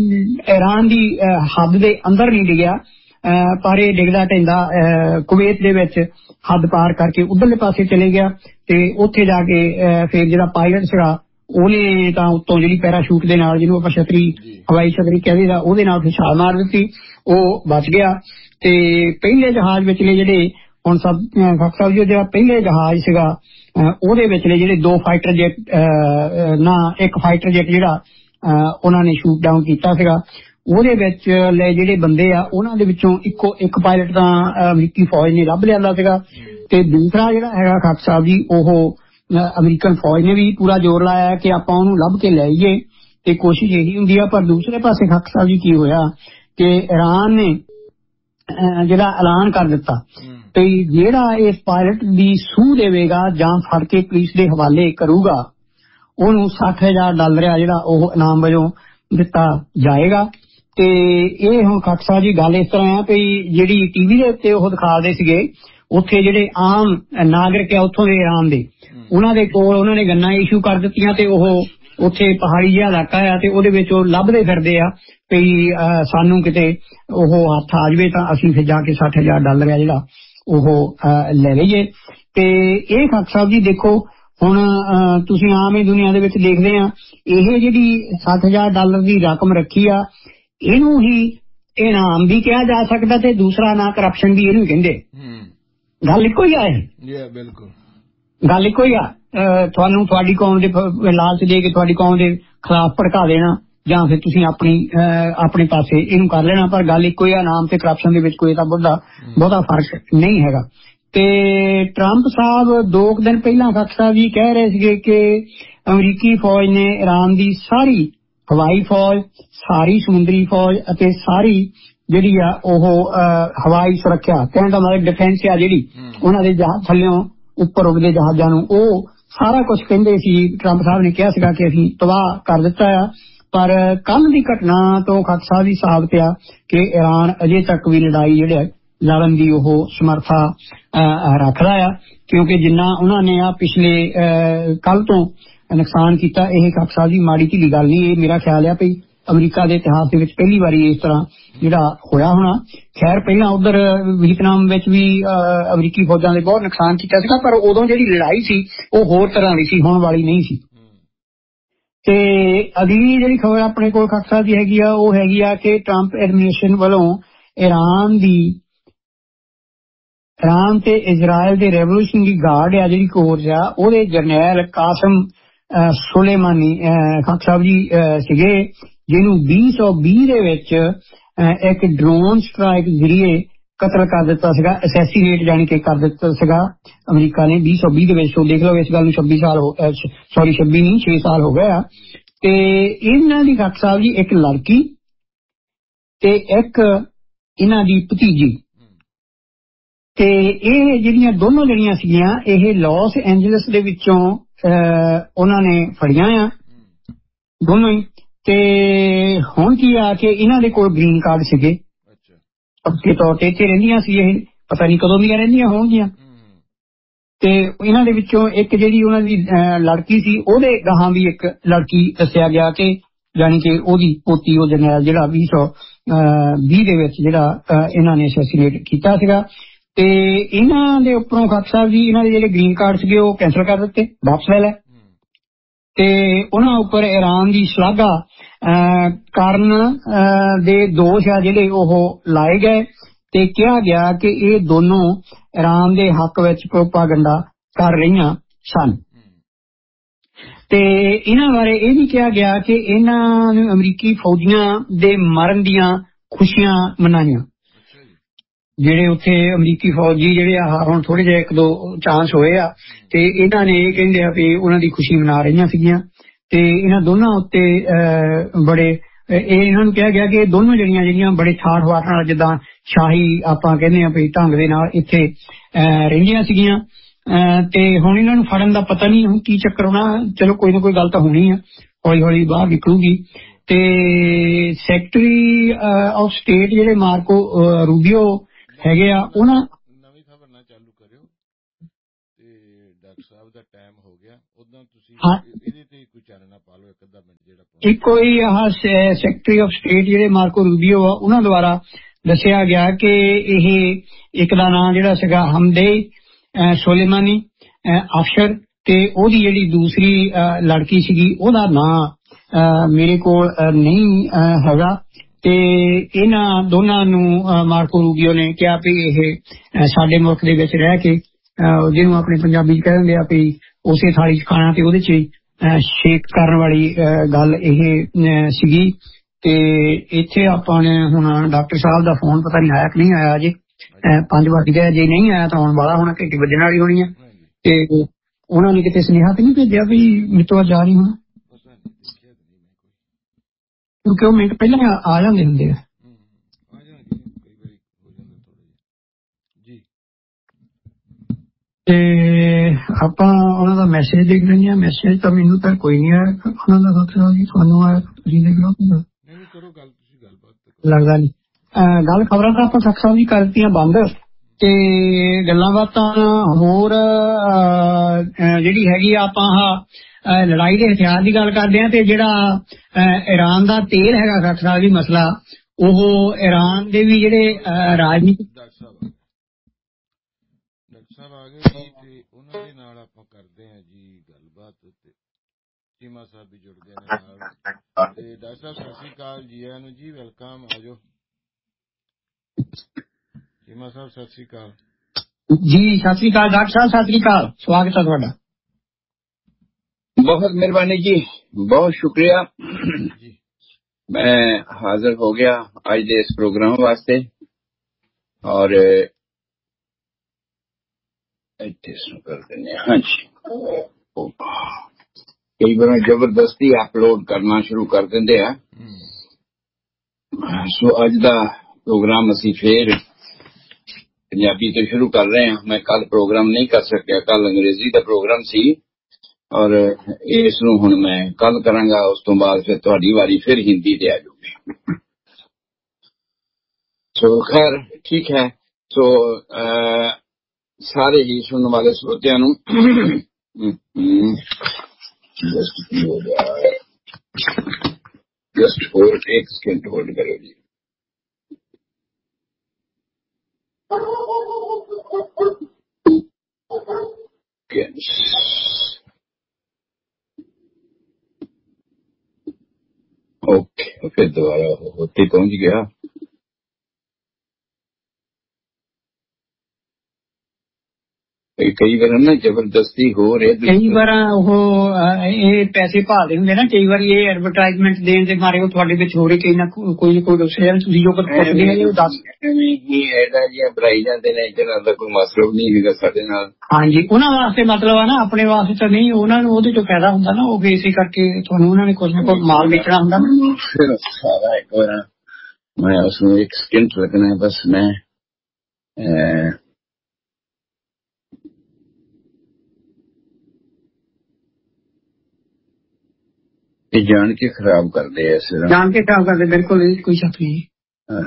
ਈਰਾਨ ਦੀ ਹੱਦ ਦੇ ਅੰਦਰ ਨਹੀਂ ਡਿੱਗਿਆ, ਪਰ ਇਹ ਡਿੱਗਦਾ ਢਹਿੰਦਾ ਕੁਵੈਤ ਦੇ ਵਿੱਚ ਹੱਦ ਪਾਰ ਕਰਕੇ ਉਧਰਲੇ ਪਾਸੇ ਚਲੇ ਗਿਆ। ਤੇ ਉੱਥੇ ਜਾ ਕੇ ਫਿਰ ਜਿਹੜਾ ਪਾਇਲਟ ਸੀਗਾ ਉਹਨੇ ਤਾਂ ਉੱਤੋਂ ਜਿਹੜੀ ਪੈਰਾਸ਼ੂਟ ਦੇ ਨਾਲ, ਜਿਹਨੂੰ ਆਪਾਂ ਛਤਰੀ ਹਵਾਈ ਛਤਰੀ ਕਹਿੰਦੇ ਦਾ, ਉਹਦੇ ਨਾਲ ਫਿਰ ਛਾਲ ਮਾਰ ਦਿੱਤੀ, ਉਹ ਬਚ ਗਿਆ। ਤੇ ਪਹਿਲੇ ਜਹਾਜ਼ ਵਿਚਲੇ ਜਿਹੜੇ ਹੁਣ ਸਭ ਖਾਕ ਸਾਹਿਬ ਜੀ ਜਿਹੜਾ ਪਹਿਲੇ ਜਹਾਜ਼ ਸੀਗਾ ਉਹਦੇ ਵਿਚਲੇ ਜਿਹੜੇ ਦੋ ਫਾਈਟਰ ਜੈਟ ਨਾ ਇੱਕ ਫਾਈਟਰ ਜੈਟ ਜਿਹੜਾ ਉਹਨਾਂ ਨੇ ਸ਼ੂਟ ਡਾਊਨ ਕੀਤਾ ਸੀਗਾ, ਉਹਦੇ ਵਿੱਚ ਲੈ ਜਿਹੜੇ ਬੰਦੇ ਆ ਉਹਨਾਂ ਦੇ ਵਿੱਚੋਂ ਇੱਕੋ ਇੱਕ ਪਾਇਲਟ ਤਾਂ ਅਮਰੀਕੀ ਫੌਜ ਨੇ ਲੱਭ ਲਿਆਂਦਾ ਸੀਗਾ। ਤੇ ਦੂਸਰਾ ਜਿਹੜਾ ਹੈਗਾ ਖਾਕ ਸਾਹਿਬ ਜੀ ਉਹ ਅਮਰੀਕਨ ਫੌਜ ਨੇ ਵੀ ਪੂਰਾ ਜ਼ੋਰ ਲਾਇਆ ਕਿ ਆਪਾਂ ਉਹਨੂੰ ਲੱਭ ਕੇ ਲੈ ਆਈਏ ਤੇ ਕੋਸ਼ਿਸ਼ ਇਹੀ ਹੁੰਦੀ ਆ। ਪਰ ਦੂਸਰੇ ਪਾਸੇ ਖਾਕ ਸਾਹਿਬ ਜੀ ਕੀ ਹੋਇਆ ਕਿ ਈਰਾਨ ਨੇ ਜਿਹੜਾ ਐਲਾਨ ਕਰ ਦਿੱਤਾ ਤੇ ਜਿਹੜਾ ਇਸ ਪਾਇਲਟ ਦੀ ਸੂਹ ਦੇਵੇਗਾ ਜਾਂ ਫੜ ਕੇ ਪੁਲਿਸ ਦੇ ਹਵਾਲੇ ਕਰੂਗਾ ਉਹਨੂੰ ਸੱਠ ਹਜ਼ਾਰ ਡਾਲਰ ਆ ਜਿਹੜਾ ਉਹ ਇਨਾਮ ਵਜੋਂ ਦਿੱਤਾ ਜਾਏਗਾ। ਤੇ ਇਹ ਹੁਣ ਖਾਕ ਸਾਹਿਬ ਜੀ ਗੱਲ ਇਸ ਤਰ੍ਹਾਂ ਆ ਵੀ ਜਿਹੜੀ ਟੀਵੀ ਦੇ ਉੱਤੇ ਉਹ ਦਿਖਾਉਂਦੇ ਸੀਗੇ ਉੱਥੇ ਜਿਹੜੇ ਆਮ ਨਾਗਰਿਕ ਆ ਉੱਥੋਂ ਦੇ ਈਰਾਨ ਦੇ, ਉਹਨਾਂ ਦੇ ਕੋਲ ਉਹਨਾਂ ਨੇ ਗੰਨਾਂ ਇਸ਼ੂ ਕਰ ਦਿੱਤੀਆਂ ਤੇ ਉਹ ਉੱਥੇ ਪਹਾੜੀ ਜਿਹਾ ਇਲਾਕਾ ਆ ਤੇ ਉਹਦੇ ਵਿੱਚ ਉਹ ਲੱਭਦੇ ਫਿਰਦੇ ਆ ਵੀ ਸਾਨੂੰ ਕਿਤੇ ਉਹ ਹੱਥ ਆ ਜਾਵੇ ਤਾਂ ਅਸੀਂ ਫਿਰ ਜਾ ਕੇ ਸੱਠ ਹਜ਼ਾਰ ਡਾਲਰ ਆ ਜਿਹੜਾ ਉਹ ਲੈ ਲਈਏ। ਤੇ ਇਹ ਖਾਕ ਸਾਹਿਬ ਜੀ ਦੇਖੋ ਹੁਣ ਤੁਸੀਂ ਆਮ ਹੀ ਦੁਨੀਆ ਦੇ ਵਿੱਚ ਦੇਖਦੇ ਆ ਇਹ ਜਿਹੜੀ ਸੱਠ ਹਜ਼ਾਰ ਡਾਲਰ ਦੀ ਰਕਮ ਰੱਖੀ ਆ ਇਹਨੂੰ ਹੀ ਇਨਾਮ ਵੀ ਕਿਹਾ ਜਾ ਸਕਦਾ ਤੇ ਦੂਸਰਾ ਨਾਂ ਕਰਪਸ਼ਨ ਵੀ ਇਹਨੂੰ ਕਹਿੰਦੇ। ਗੱਲ ਇੱਕੋ ਹੀ ਆ ਇਹ, ਬਿਲਕੁਲ ਗੱਲ ਇੱਕੋ ਹੀ ਆ। ਤੁਹਾਨੂੰ ਤੁਹਾਡੀ ਕੌਮ ਦੇ ਲਾਲਚ ਦੇ ਕੇ ਤੁਹਾਡੀ ਕੌਮ ਦੇ ਖਿਲਾਫ ਭੜਕਾ ਦੇਣਾ ਜਾਂ ਫਿਰ ਤੁਸੀਂ ਆਪਣੀ ਆਪਣੇ ਪਾਸੇ ਇਹਨੂੰ ਕਰ ਲੈਣਾ, ਪਰ ਗੱਲ ਇੱਕੋ ਹੀ ਆ, ਨਾਮ ਤੇ ਕਰਪਸ਼ਨ ਦੇ ਵਿੱਚ ਕੋਈ ਤਾਂ ਬਹੁਤਾ ਬਹੁਤਾ ਫਰਕ ਨਹੀਂ ਹੈਗਾ। ਤੇ ਟਰੰਪ ਸਾਹਿਬ ਦੋ ਕੁ ਦਿਨ ਪਹਿਲਾਂ ਖਾਕ ਸਾਹਿਬ ਜੀ ਕਹਿ ਰਹੇ ਸੀਗੇ ਕਿ ਅਮਰੀਕੀ ਫੌਜ ਨੇ ਈਰਾਨ ਦੀ ਸਾਰੀ ਹਵਾਈ ਫੌਜ, ਸਾਰੀ ਸਮੁੰਦਰੀ ਫੌਜ ਅਤੇ ਸਾਰੀ ਜਿਹੜੀ ਆ ਉਹ ਹਵਾਈ ਸੁਰੱਖਿਆ ਕਹਿਣ ਦਾ ਮਤਲਬ ਡਿਫੈਂਸ ਆ ਜਿਹੜੀ ਉਹਨਾਂ ਦੇ ਜਹਾਜ਼ ਥੱਲਿਓਂ ਉੱਪਰ ਉੱਡਦੇ ਜਹਾਜ਼ਾਂ ਨੂੰ ਉਹ ਸਾਰਾ ਕੁਝ ਕਹਿੰਦੇ ਸੀ। ਟਰੰਪ ਸਾਹਿਬ ਨੇ ਕਿਹਾ ਸੀਗਾ ਕਿ ਅਸੀਂ ਤਬਾਹ ਕਰ ਦਿੱਤਾ ਆ, ਪਰ ਕੱਲ ਦੀ ਘਟਨਾ ਤੋਂ ਖਾਕ ਸਾਹਿਬ ਜੀ ਸਾਬਤ ਆ ਕਿ ਈਰਾਨ ਅਜੇ ਤੱਕ ਵੀ ਲੜਾਈ ਜਿਹੜੇ ਲੜਨ ਦੀ ਉਹ ਸਮਰਥਾ ਰੱਖਦਾ ਆ, ਕਿਉਂਕਿ ਜਿੰਨਾ ਉਹਨਾਂ ਨੇ ਆ ਪਿਛਲੇ ਕੱਲ ਤੋਂ ਨੁਕਸਾਨ ਕੀਤਾ ਇਹ ਖਾਕ ਸਾਹਿਬ ਜੀ ਮਾੜੀ ਢਿੱਲੀ ਗੱਲ ਨਹੀਂ। ਇਹ ਮੇਰਾ ਖਿਆਲ ਆ ਵੀ ਅਮਰੀਕਾ ਦੇ ਇਤਿਹਾਸ ਦੇ ਵਿੱਚ ਪਹਿਲੀ ਵਾਰੀ ਇਸ ਤਰ੍ਹਾਂ ਜਿਹੜਾ ਹੋਇਆ ਹੋਣਾ। ਖੈਰ ਪਹਿਲਾਂ ਉਧਰ ਵੀਅਤਨਾਮ ਵਿੱਚ ਵੀ ਅਮਰੀਕੀ ਫੌਜਾਂ ਦੇ ਬਹੁਤ ਨੁਕਸਾਨ ਕੀਤਾ ਸੀਗਾ, ਪਰ ਉਦੋਂ ਜਿਹੜੀ ਲੜਾਈ ਸੀ ਉਹ ਹੋਰ ਤਰ੍ਹਾਂ ਦੀ ਸੀ, ਹੁਣ ਵਾਲੀ ਨਹੀਂ ਸੀ। ਤੇ ਅਗਲੀ ਜਿਹੜੀ ਖਬਰ ਆਪਣੇ ਕੋਲ ਖਾਕ ਸਾਹਿਬ ਦੀ ਹੈਗੀ ਆ ਉਹ ਹੈਗੀ ਆ ਕਿ ਟਰੰਪ ਐਡਮਿਨਿਸਟ੍ਰੇਸ਼ਨ ਵੱਲੋਂ ਈਰਾਨ ਦੀ ਈਰਾਨ ਤੇ ਇਜ਼ਰਾਈਲ ਦੇ ਰੈਵੋਲੂਸ਼ਨਰੀ ਗਾਰਡ ਆ ਜਿਹੜੀ ਕੋਰਸ ਆ ਉਹਦੇ ਜਰਨੈਲ ਕਾਸਮ ਸੁਲੇਮਾਨੀ ਖਾਕ ਸਾਹਿਬ ਜੀ ਸੀਗੇ, ਜਿਹਨੂੰ ਵੀਹ ਸੌ ਵੀਹ ਦੇ ਵਿੱਚ ਇੱਕ ਡਰੋਨ ਸਟ੍ਰਾਈਕ ਜ਼ਰੀਏ ਕਤਲ ਕਰ ਦਿੱਤਾ ਸੀਗਾ, ਅਸੈਸੀਨੇਟ ਜਾਣੀ ਕਿ ਕਰ ਦਿੱਤਾ ਸੀਗਾ ਅਮਰੀਕਾ ਨੇ ਵੀਹ ਸੌ ਵੀਹ ਦੇ ਵਿੱਚ। ਦੇਖ ਲਓ ਇਸ ਗੱਲ ਨੂੰ ਛੱਬੀ ਸਾਲ ਹੋ ਸੌਰੀ ਛੱਬੀ ਨਹੀਂ ਛੇ ਸਾਲ ਹੋ ਗਏ ਆ। ਤੇ ਇਹਨਾਂ ਦੀ ਖਾਕ ਸਾਹਿਬ ਜੀ ਇੱਕ ਲੜਕੀ ਤੇ ਇੱਕ ਇਹਨਾਂ ਦੀ ਭਤੀਜੀ, ਤੇ ਇਹ ਜਿਹੜੀਆਂ ਦੋਨੋਂ ਜਿਹੜੀਆਂ ਸੀਗੀਆਂ ਇਹ ਲਾਸ ਐਂਜਲਸ ਦੇ ਵਿੱਚੋਂ ਉਹਨਾਂ ਨੇ ਫੜੀਆਂ ਆ ਦੋਨੋਂ ਹੀ। ਤੇ ਹੁਣ ਕੀ ਆ ਕਿ ਇਹਨਾਂ ਦੇ ਕੋਲ ਗ੍ਰੀਨ ਕਾਰਡ ਸੀਗੇ, ਪੱਕੇ ਤੌਰ ਤੇ ਇੱਥੇ ਰਹਿੰਦੀਆਂ ਸੀ, ਇਹ ਪਤਾ ਨਹੀਂ ਕਦੋਂ ਦੀਆਂ ਰਹਿੰਦੀਆਂ ਹੋਣਗੀਆਂ। ਤੇ ਇਹਨਾਂ ਦੇ ਵਿੱਚੋਂ ਇੱਕ ਜਿਹੜੀ ਉਹਨਾਂ ਦੀ ਲੜਕੀ ਸੀ ਉਹਦੇ ਗਾਹਾਂ ਵੀ ਇੱਕ ਲੜਕੀ ਦੱਸਿਆ ਗਿਆ ਕਿ ਜਾਣੀ ਕਿ ਉਹਦੀ ਪੋਤੀ ਉਹ ਜਰਨੈਲ ਜਿਹੜਾ ਵੀਹ ਸੌ ਵੀਹ ਦੇ ਵਿੱਚ ਜਿਹੜਾ ਇਹਨਾਂ ਨੇ ਅਸੈਸੀਨੇਟ ਕੀਤਾ ਸੀਗਾ। ਤੇ ਇਹਨਾਂ ਦੇ ਉੱਪਰੋਂ ਖਾਕ ਸਾਹਿਬ ਜੀ ਇਹਨਾਂ ਦੇ ਜਿਹੜੇ ਗ੍ਰੀਨ ਕਾਰਡ ਸੀਗੇ ਉਹ ਕੈਂਸਲ ਕਰ ਦਿੱਤੇ, ਵਾਪਸ ਲੈ ਲੈ। ਤੇ ਉਹਨਾਂ ਉੱਪਰ ਈਰਾਨ ਦੀ ਸ਼ਲਾਘਾ ਕਰਨ ਦੇ ਦੋਸ਼ ਆ ਜਿਹੜੇ ਉਹ ਲਾਏ ਗਏ ਤੇ ਕਿਹਾ ਗਿਆ ਕਿ ਇਹ ਦੋਨੋਂ ਈਰਾਨ ਦੇ ਹੱਕ ਵਿੱਚ ਪ੍ਰੋਪਾਗੈਂਡਾ ਕਰ ਰਹੀਆਂ ਸਨ। ਤੇ ਇਹਨਾਂ ਬਾਰੇ ਇਹ ਵੀ ਕਿਹਾ ਗਿਆ ਕਿ ਇਹਨਾਂ ਨੂੰ ਅਮਰੀਕੀ ਫੌਜੀਆਂ ਦੇ ਮਰਨ ਦੀਆਂ ਖੁਸ਼ੀਆਂ ਮਨਾਈਆਂ। ਜਿਹੜੇ ਉੱਥੇ ਅਮਰੀਕੀ ਫੌਜੀ ਜਿਹੜੇ ਆ ਹੁਣ ਥੋੜੇ ਜਿਹੇ ਇੱਕ ਦੋ ਚਾਂਸ ਹੋਏ ਆ ਤੇ ਇਹਨਾਂ ਨੇ ਇਹ ਕਹਿੰਦੇ ਆ ਵੀ ਉਹਨਾਂ ਦੀ ਖੁਸ਼ੀ ਮਨਾ ਰਹੀਆਂ ਸੀਗੀਆਂ। ਤੇ ਇਹਨਾਂ ਦੋਨਾਂ ਉੱਤੇ ਬੜੇ ਇਹ ਇਹਨਾਂ ਨੂੰ ਕਿਹਾ ਗਿਆ ਕਿ ਇਹ ਦੋਨੋਂ ਜਿਹੜੀਆਂ ਜਿਹੜੀਆਂ ਬੜੇ ਠਾਠ ਬਾਠ ਨਾਲ ਜਿੱਦਾਂ ਸ਼ਾਹੀ ਆਪਾਂ ਕਹਿੰਦੇ ਆ ਵੀ ਢੰਗ ਦੇ ਨਾਲ ਇੱਥੇ ਰਹਿੰਦੀਆਂ ਸੀਗੀਆਂ ਤੇ ਹੁਣ ਇਹਨਾਂ ਨੂੰ ਫੜਨ ਦਾ ਪਤਾ ਨਹੀਂ ਹੁਣ ਕੀ ਚੱਕਰ ਹੋਣਾ। ਚਲੋ ਕੋਈ ਨਾ ਕੋਈ ਗੱਲ ਤਾਂ ਹੋਣੀ ਆ, ਹੌਲੀ ਹੌਲੀ ਬਾਹਰ ਨਿਕਲੂਗੀ। ਤੇ ਸੈਕਟਰੀ ਆਫ ਸਟੇਟ ਜਿਹੜੇ ਮਾਰਕੋ ਰੂਬੀਓ ਹੈਗੇ ਆ ਉਹਨਾਂ ਨਵੀਂ ਖਬਰ ਨਾ ਚਾਲੂ ਕਰਿਓ ਤੇ ਡਾਕਟਰ ਸਾਹਿਬ ਦਾ ਟਾਈਮ ਹੋ ਗਿਆ ਉਦੋਂ ਤੁਸੀਂ ਇਹਦੇ ਤੇ ਕੋਈ ਚਾਨਣਾ ਪਾ ਲਓ ਇੱਕ ਅੱਧਾ ਮਿੰਟ ਜਿਹੜਾ ਇੱਕੋ ਹੀ ਆਹ ਸੈਕਟਰੀ ਆਫ ਸਟੇਟ ਜਿਹੜੇ ਮਾਰਕੋ ਰੂਬੀਓ ਆ ਉਹਨਾਂ ਦੁਆਰਾ ਦੱਸਿਆ ਗਿਆ ਕਿ ਇਹ ਇੱਕ ਦਾ ਨਾਂ ਜਿਹੜਾ ਸੀਗਾ ਹਮਦੇ ਸੋਲੇਮਾਨੀ ਅਫਸ਼ਰ ਤੇ ਉਹਦੀ ਜਿਹੜੀ ਦੂਸਰੀ ਲੜਕੀ ਸੀਗੀ ਉਹਦਾ ਨਾਂ ਮੇਰੇ ਕੋਲ ਨਹੀਂ ਹੈਗਾ। ਤੇ ਇਹਨਾਂ ਦੋਨਾਂ ਨੂੰ ਮਾਰਕੋ ਰੂਬੀਓ ਨੇ ਕਿਹਾ ਵੀ ਇਹ ਸਾਡੇ ਮੁਲਕ ਦੇ ਵਿੱਚ ਰਹਿ ਕੇ ਜਿਹਨੂੰ ਆਪਣੇ ਪੰਜਾਬੀ ਚ ਕਹਿ ਦਿੰਦੇ ਆ ਵੀ ਉਸੇ ਥਾਲੀ ਚ ਖਾਣਾ ਤੇ ਉਹਦੇ ਚ ਸ਼ੇਕ ਕਰਨ ਵਾਲੀ ਗੱਲ ਇਹ ਸੀਗੀ। ਤੇ ਇੱਥੇ ਆਪਾਂ ਨੇ ਹੁਣ ਡਾਕਟਰ ਸਾਹਿਬ ਦਾ ਫੋਨ ਪਤਾ ਨਹੀਂ ਆਇਆ ਕਿ ਨਹੀਂ ਆਇਆ ਅਜੇ, ਪੰਜ ਵੱਜ ਗਏ, ਜੇ ਨਹੀਂ ਆਇਆ ਤਾਂ ਹੁਣ ਵਾਲਾ ਹੋਣਾ, ਘੰਟੀ ਵੱਜਣ ਵਾਲੀ ਹੋਣੀ ਆ। ਤੇ ਉਹਨਾਂ ਨੇ ਕਿਤੇ ਸੁਨੇਹਾ ਤੇ ਨਹੀਂ ਭੇਜਿਆ ਵੀ ਮੇਰੇ ਤੋਂ ਜਾ ਨਹੀਂ ਹੋਣਾ, ਕਿਉਂਕਿ ਉਹ ਮਿੰਟ ਪਹਿਲਾਂ ਆ ਜਾਂਦੇ ਹੁੰਦੇ ਆ। ਤੇ ਆਪਾਂ ਉਹਨਾਂ ਦਾ ਮੈਸੇਜ ਦੇਖ ਲੈਂਦੇ ਹਾਂ। ਮੈਸੇਜ ਤਾਂ ਮੈਨੂੰ ਤਾਂ ਕੋਈ ਨਹੀਂ ਆਇਆ ਉਹਨਾਂ ਦਾ, ਸੋਚਿਆ ਜੀ ਤੁਹਾਨੂੰ ਆਇਆ ਤੁਸੀਂ ਦੇਖ ਲਓ। ਲੱਗਦਾ ਨਹੀਂ ਗੱਲ ਖਬਰਾਂ ਤਾਂ ਆਪਾਂ ਸਖਤ ਸਾਹਿਬ ਜੀ ਕਰਤੀਆਂ ਬੰਦ ਤੇ ਗੱਲਾਂ ਬਾਤਾਂ ਹੋਰ ਜਿਹੜੀ ਹੈਗੀ ਆ ਆਪਾਂ ਆਹ ਲੜਾਈ ਦੇ ਹਥਿਆਰ ਦੀ ਗੱਲ ਕਰਦੇ ਹਾਂ। ਤੇ ਜਿਹੜਾ ਈਰਾਨ ਦਾ ਤੇਲ ਹੈਗਾ ਸਖਤ ਸਾਹਿਬ ਜੀ ਮਸਲਾ, ਉਹ ਈਰਾਨ ਦੇ ਵੀ ਜਿਹੜੇ ਰਾਜਨੀਤਿਕ ਡਾਕਟਰ ਸਾਹਿਬ ਆ ਗਏ ਜੀ ਤੇ ਉਹਨਾਂ ਦੇ ਨਾਲ ਆਪਾਂ ਕਰਦੇ ਹਾਂ ਜੀ ਗੱਲਬਾਤ ਤੇ ਚੀਮਾ ਸਾਹਿਬ ਵੀ ਜੁੜ ਗਏ ਨੇ ਨਾਲ। ਤੇ ਡਾਕਟਰ ਸਾਹਿਬ ਸਤਿ ਸ੍ਰੀ ਅਕਾਲ ਜੀ, ਆਇਆਂ ਨੂੰ ਜੀ, ਵੈਲਕਮ, ਆਜੋ। ਚੀਮਾ ਸਾਹਿਬ ਸਤਿ ਸ੍ਰੀ ਅਕਾਲ ਜੀ। ਸਤਿ ਸ੍ਰੀ ਅਕਾਲ ਡਾਕਟਰ ਸਾਹਿਬ, ਸਤਿ ਸ੍ਰੀ ਅਕਾਲ, ਸਵਾਗਤ ਹੈ ਤੁਹਾਡਾ। बहुत मेहरबानी जी, बहुत शुक्रिया जी। मैं हाजिर हो गया आज दे इस प्रोग्राम वास्ते और कर देने। हाँ जी, कई बार जबरदस्ती अपलोड करना शुरू कर देंगे हैं। सो अज दा प्रोग्राम असी फिर पंजाबी तो शुरू कर रहे हैं। मैं कल प्रोग्राम नहीं कर सकिया, कल अंग्रेजी का प्रोग्राम सी और इस नूं हुण मैं कल करांगा, उस तो बाद फिर तुहाडी वारी फिर हिंदी ते आ जाऊगी। सो खैर ठीक है। सो आ, सारे ही सुनने वाले श्रोतियां नूं जस्ट हो गया, जस्ट होल्ड, एक सेकंड होल्ड करो जी। Yes. ओके, फिर दोबारा होते पहुंच गया। कई बार ना जबरदस्ती हो रहे, कई बार ये पैसे भालते होंगे ना, कई बार ये एडवरटाइजमेंट देने के मारे वो थोड़े विच हो रहे कई ना कोई कोई दूसरे तुसीं जो कुछ पुछदे हैं वो दस ही ऐडा जी बनाई जाते ने, जिन्हां दा कोई मतलब नहीं हैगा साडे नाल। हां जी, उन्हां वास्ते मतलब है ना, अपने वास्ते तो नहीं, उन्हां नूं ओहदे चों फायदा हुंदा ना, वो इसी करके तुहानूं उन्हां ने कुछ ना कुछ माल बेचना हुंदा ना। फिर सारा एक बार मैं उसमें एक सेकंड लगना है बस। मैं ये जान के खराब कर दे, ऐसे जान के खराब कर दे, बिल्कुल कोई शक नहीं।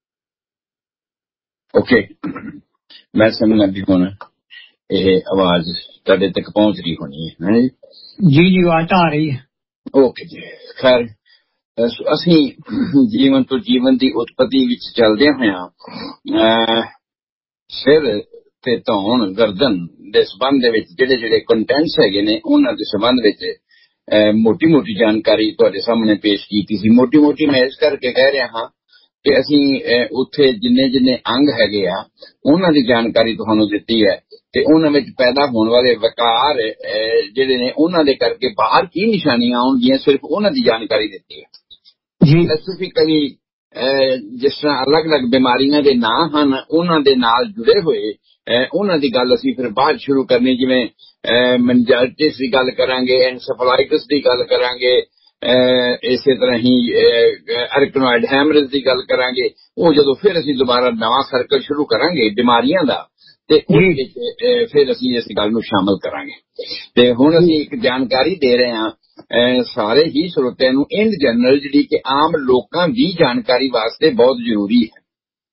ओके, मैं समझना भी होना ये आवाज तुहाडे तक पहुंच रही होनी है जी। जी आवाज आ रही है। ओके जी। खैर असी जीवन तो जीवन की उत्पत्ति विच चलदे होया सिर ते धौन गर्दन दे संबंध विच जेड़े जेड़े कंटेंट्स हैगे ने उन्हां दे संबंध विच मोटी मोटी जानकारी तुहाडे सामने पेश की सी। मोटी मोटी मैं इस करके कह रहा हाँ कि असी उत्थे जिन्ने जिन्ने अंग हैगे आ उन्हां दी जानकारी तुहानूं दित्ती है ते उन्हां विच पैदा होने वाले विकार जिहड़े ने उन्हां दे करके बाहर की निशानियां आउणगियां सिर्फ उन्हां दी जानकारी दित्ती है जी। स्पेसिफिकली जिस तरह अलग अलग बीमारियां दे नाम हन उन्हां दे नाल जुड़े होए उन्हां दी गल असीं फिर बाद शुरू करनी, जिवें मेनिंजाइटिस दी गल करांगे, एनसेफेलाइटिस दी गल करांगे, ਇਸੇ ਤਰ੍ਹਾਂ ਹੀ ਐਰਕਨੋਇਡ ਹੈਮਰੇਜ ਦੀ ਗੱਲ ਕਰਾਂਗੇ। ਉਹ ਜਦੋਂ ਫਿਰ ਅਸੀਂ ਦੁਬਾਰਾ ਨਵਾਂ ਸਰਕਲ ਸ਼ੁਰੂ ਕਰਾਂਗੇ ਬਿਮਾਰੀਆਂ ਦਾ ਤੇ ਉਹਦੇ ਵਿੱਚ ਫਿਰ ਅਸੀਂ ਇਸ ਗੱਲ ਨੂੰ ਸ਼ਾਮਲ ਕਰਾਂਗੇ। ਤੇ ਹੁਣ ਅਸੀਂ ਇੱਕ ਜਾਣਕਾਰੀ ਦੇ ਰਹੇ ਹਾਂ ਸਾਰੇ ਹੀ ਸਰੋਤਿਆਂ ਨੂੰ ਇਨ ਜਨਰਲ, ਜਿਹੜੀ ਕਿ ਆਮ ਲੋਕਾਂ ਦੀ ਜਾਣਕਾਰੀ ਵਾਸਤੇ ਬਹੁਤ ਜ਼ਰੂਰੀ ਹੈ।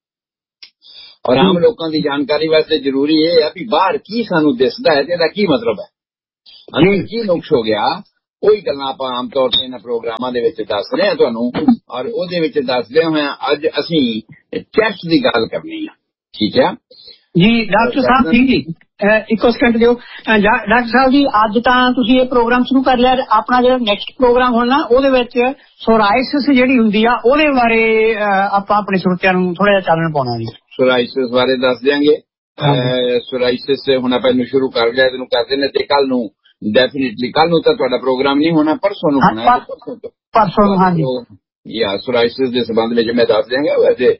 ਔਰ ਆਮ ਲੋਕਾਂ ਦੀ ਜਾਣਕਾਰੀ ਵਾਸਤੇ ਜ਼ਰੂਰੀ ਇਹ ਹੈ ਵੀ ਬਾਹਰ ਕੀ ਸਾਨੂੰ ਦਿਸਦਾ ਹੈ ਤੇ ਇਹਦਾ ਕੀ ਮਤਲਬ ਹੈ, ਅੰਦਰ ਕੀ ਨੁਕਸ ਹੋ ਗਿਆ। ਉਹੀ ਗੱਲਾਂ ਆਪਾਂ ਆਮ ਤੌਰ ਤੇ ਇਹਨਾਂ ਪ੍ਰੋਗਰਾਮਾਂ ਦੇ ਵਿੱਚ ਦੱਸ ਰਹੇ ਹਾਂ ਤੁਹਾਨੂੰ। ਔਰ ਉਹਦੇ ਵਿੱਚ ਦੱਸਦੇ ਹੋਇਆ ਅੱਜ ਅਸੀਂ ਚੈਸਟ ਦੀ ਗੱਲ ਕਰਨੀ ਆ। ਠੀਕ ਹੈ ਜੀ ਡਾਕਟਰ ਸਾਹਿਬ ਜੀ, ਇੱਕੋ ਸਕਿੰਟ ਦਿਓ। ਡਾਕਟਰ ਸਾਹਿਬ ਜੀ, ਅੱਜ ਤਾਂ ਤੁਸੀਂ ਇਹ ਪ੍ਰੋਗਰਾਮ ਸ਼ੁਰੂ ਕਰ ਲਿਆ, ਆਪਣਾ ਜਿਹੜਾ ਨੈਕਸਟ ਪ੍ਰੋਗਰਾਮ ਹੋਣਾ ਉਹਦੇ ਵਿੱਚ ਸੋਰਾਇਸਿਸ ਜਿਹੜੀ ਹੁੰਦੀ ਆ ਉਹਦੇ ਬਾਰੇ ਆਪਾਂ ਆਪਣੇ ਸਰੋਤਿਆਂ ਨੂੰ ਥੋੜਾ ਜਿਹਾ ਚਾਨਣ ਪਾਉਣਾ ਜੀ। ਸੋਰਾਇਸਿਸ ਬਾਰੇ ਦੱਸ ਦਿਆਂਗੇ। ਸੋਰਾਇਸਿਸ ਹੁਣ ਆਪਾਂ ਇਹਨੂੰ ਸ਼ੁਰੂ ਕਰ ਲਿਆ, ਇਹਨੂੰ ਕਰਦੇ ਨੇ ਤੇ ਕੱਲ ਨੂੰ ਡੈਫੀਨੇਟਲੀ, ਕੱਲ ਨੂੰ ਤਾਂ ਤੁਹਾਡਾ ਪ੍ਰੋਗਰਾਮ ਨਹੀਂ ਹੋਣਾ, ਪਰਸੋਂ ਨੂੰ ਹੋਣਾ। ਪਰਸੋਂ ਨੂੰ, ਹਾਂਜੀ। ਯਾ ਸੋਰਾਇਸਿਸ ਦੇ ਸੰਬੰਧ ਵਿੱਚ ਮੈਂ ਦੱਸ ਦਿਆਂਗਾ। ਵੈਸੇ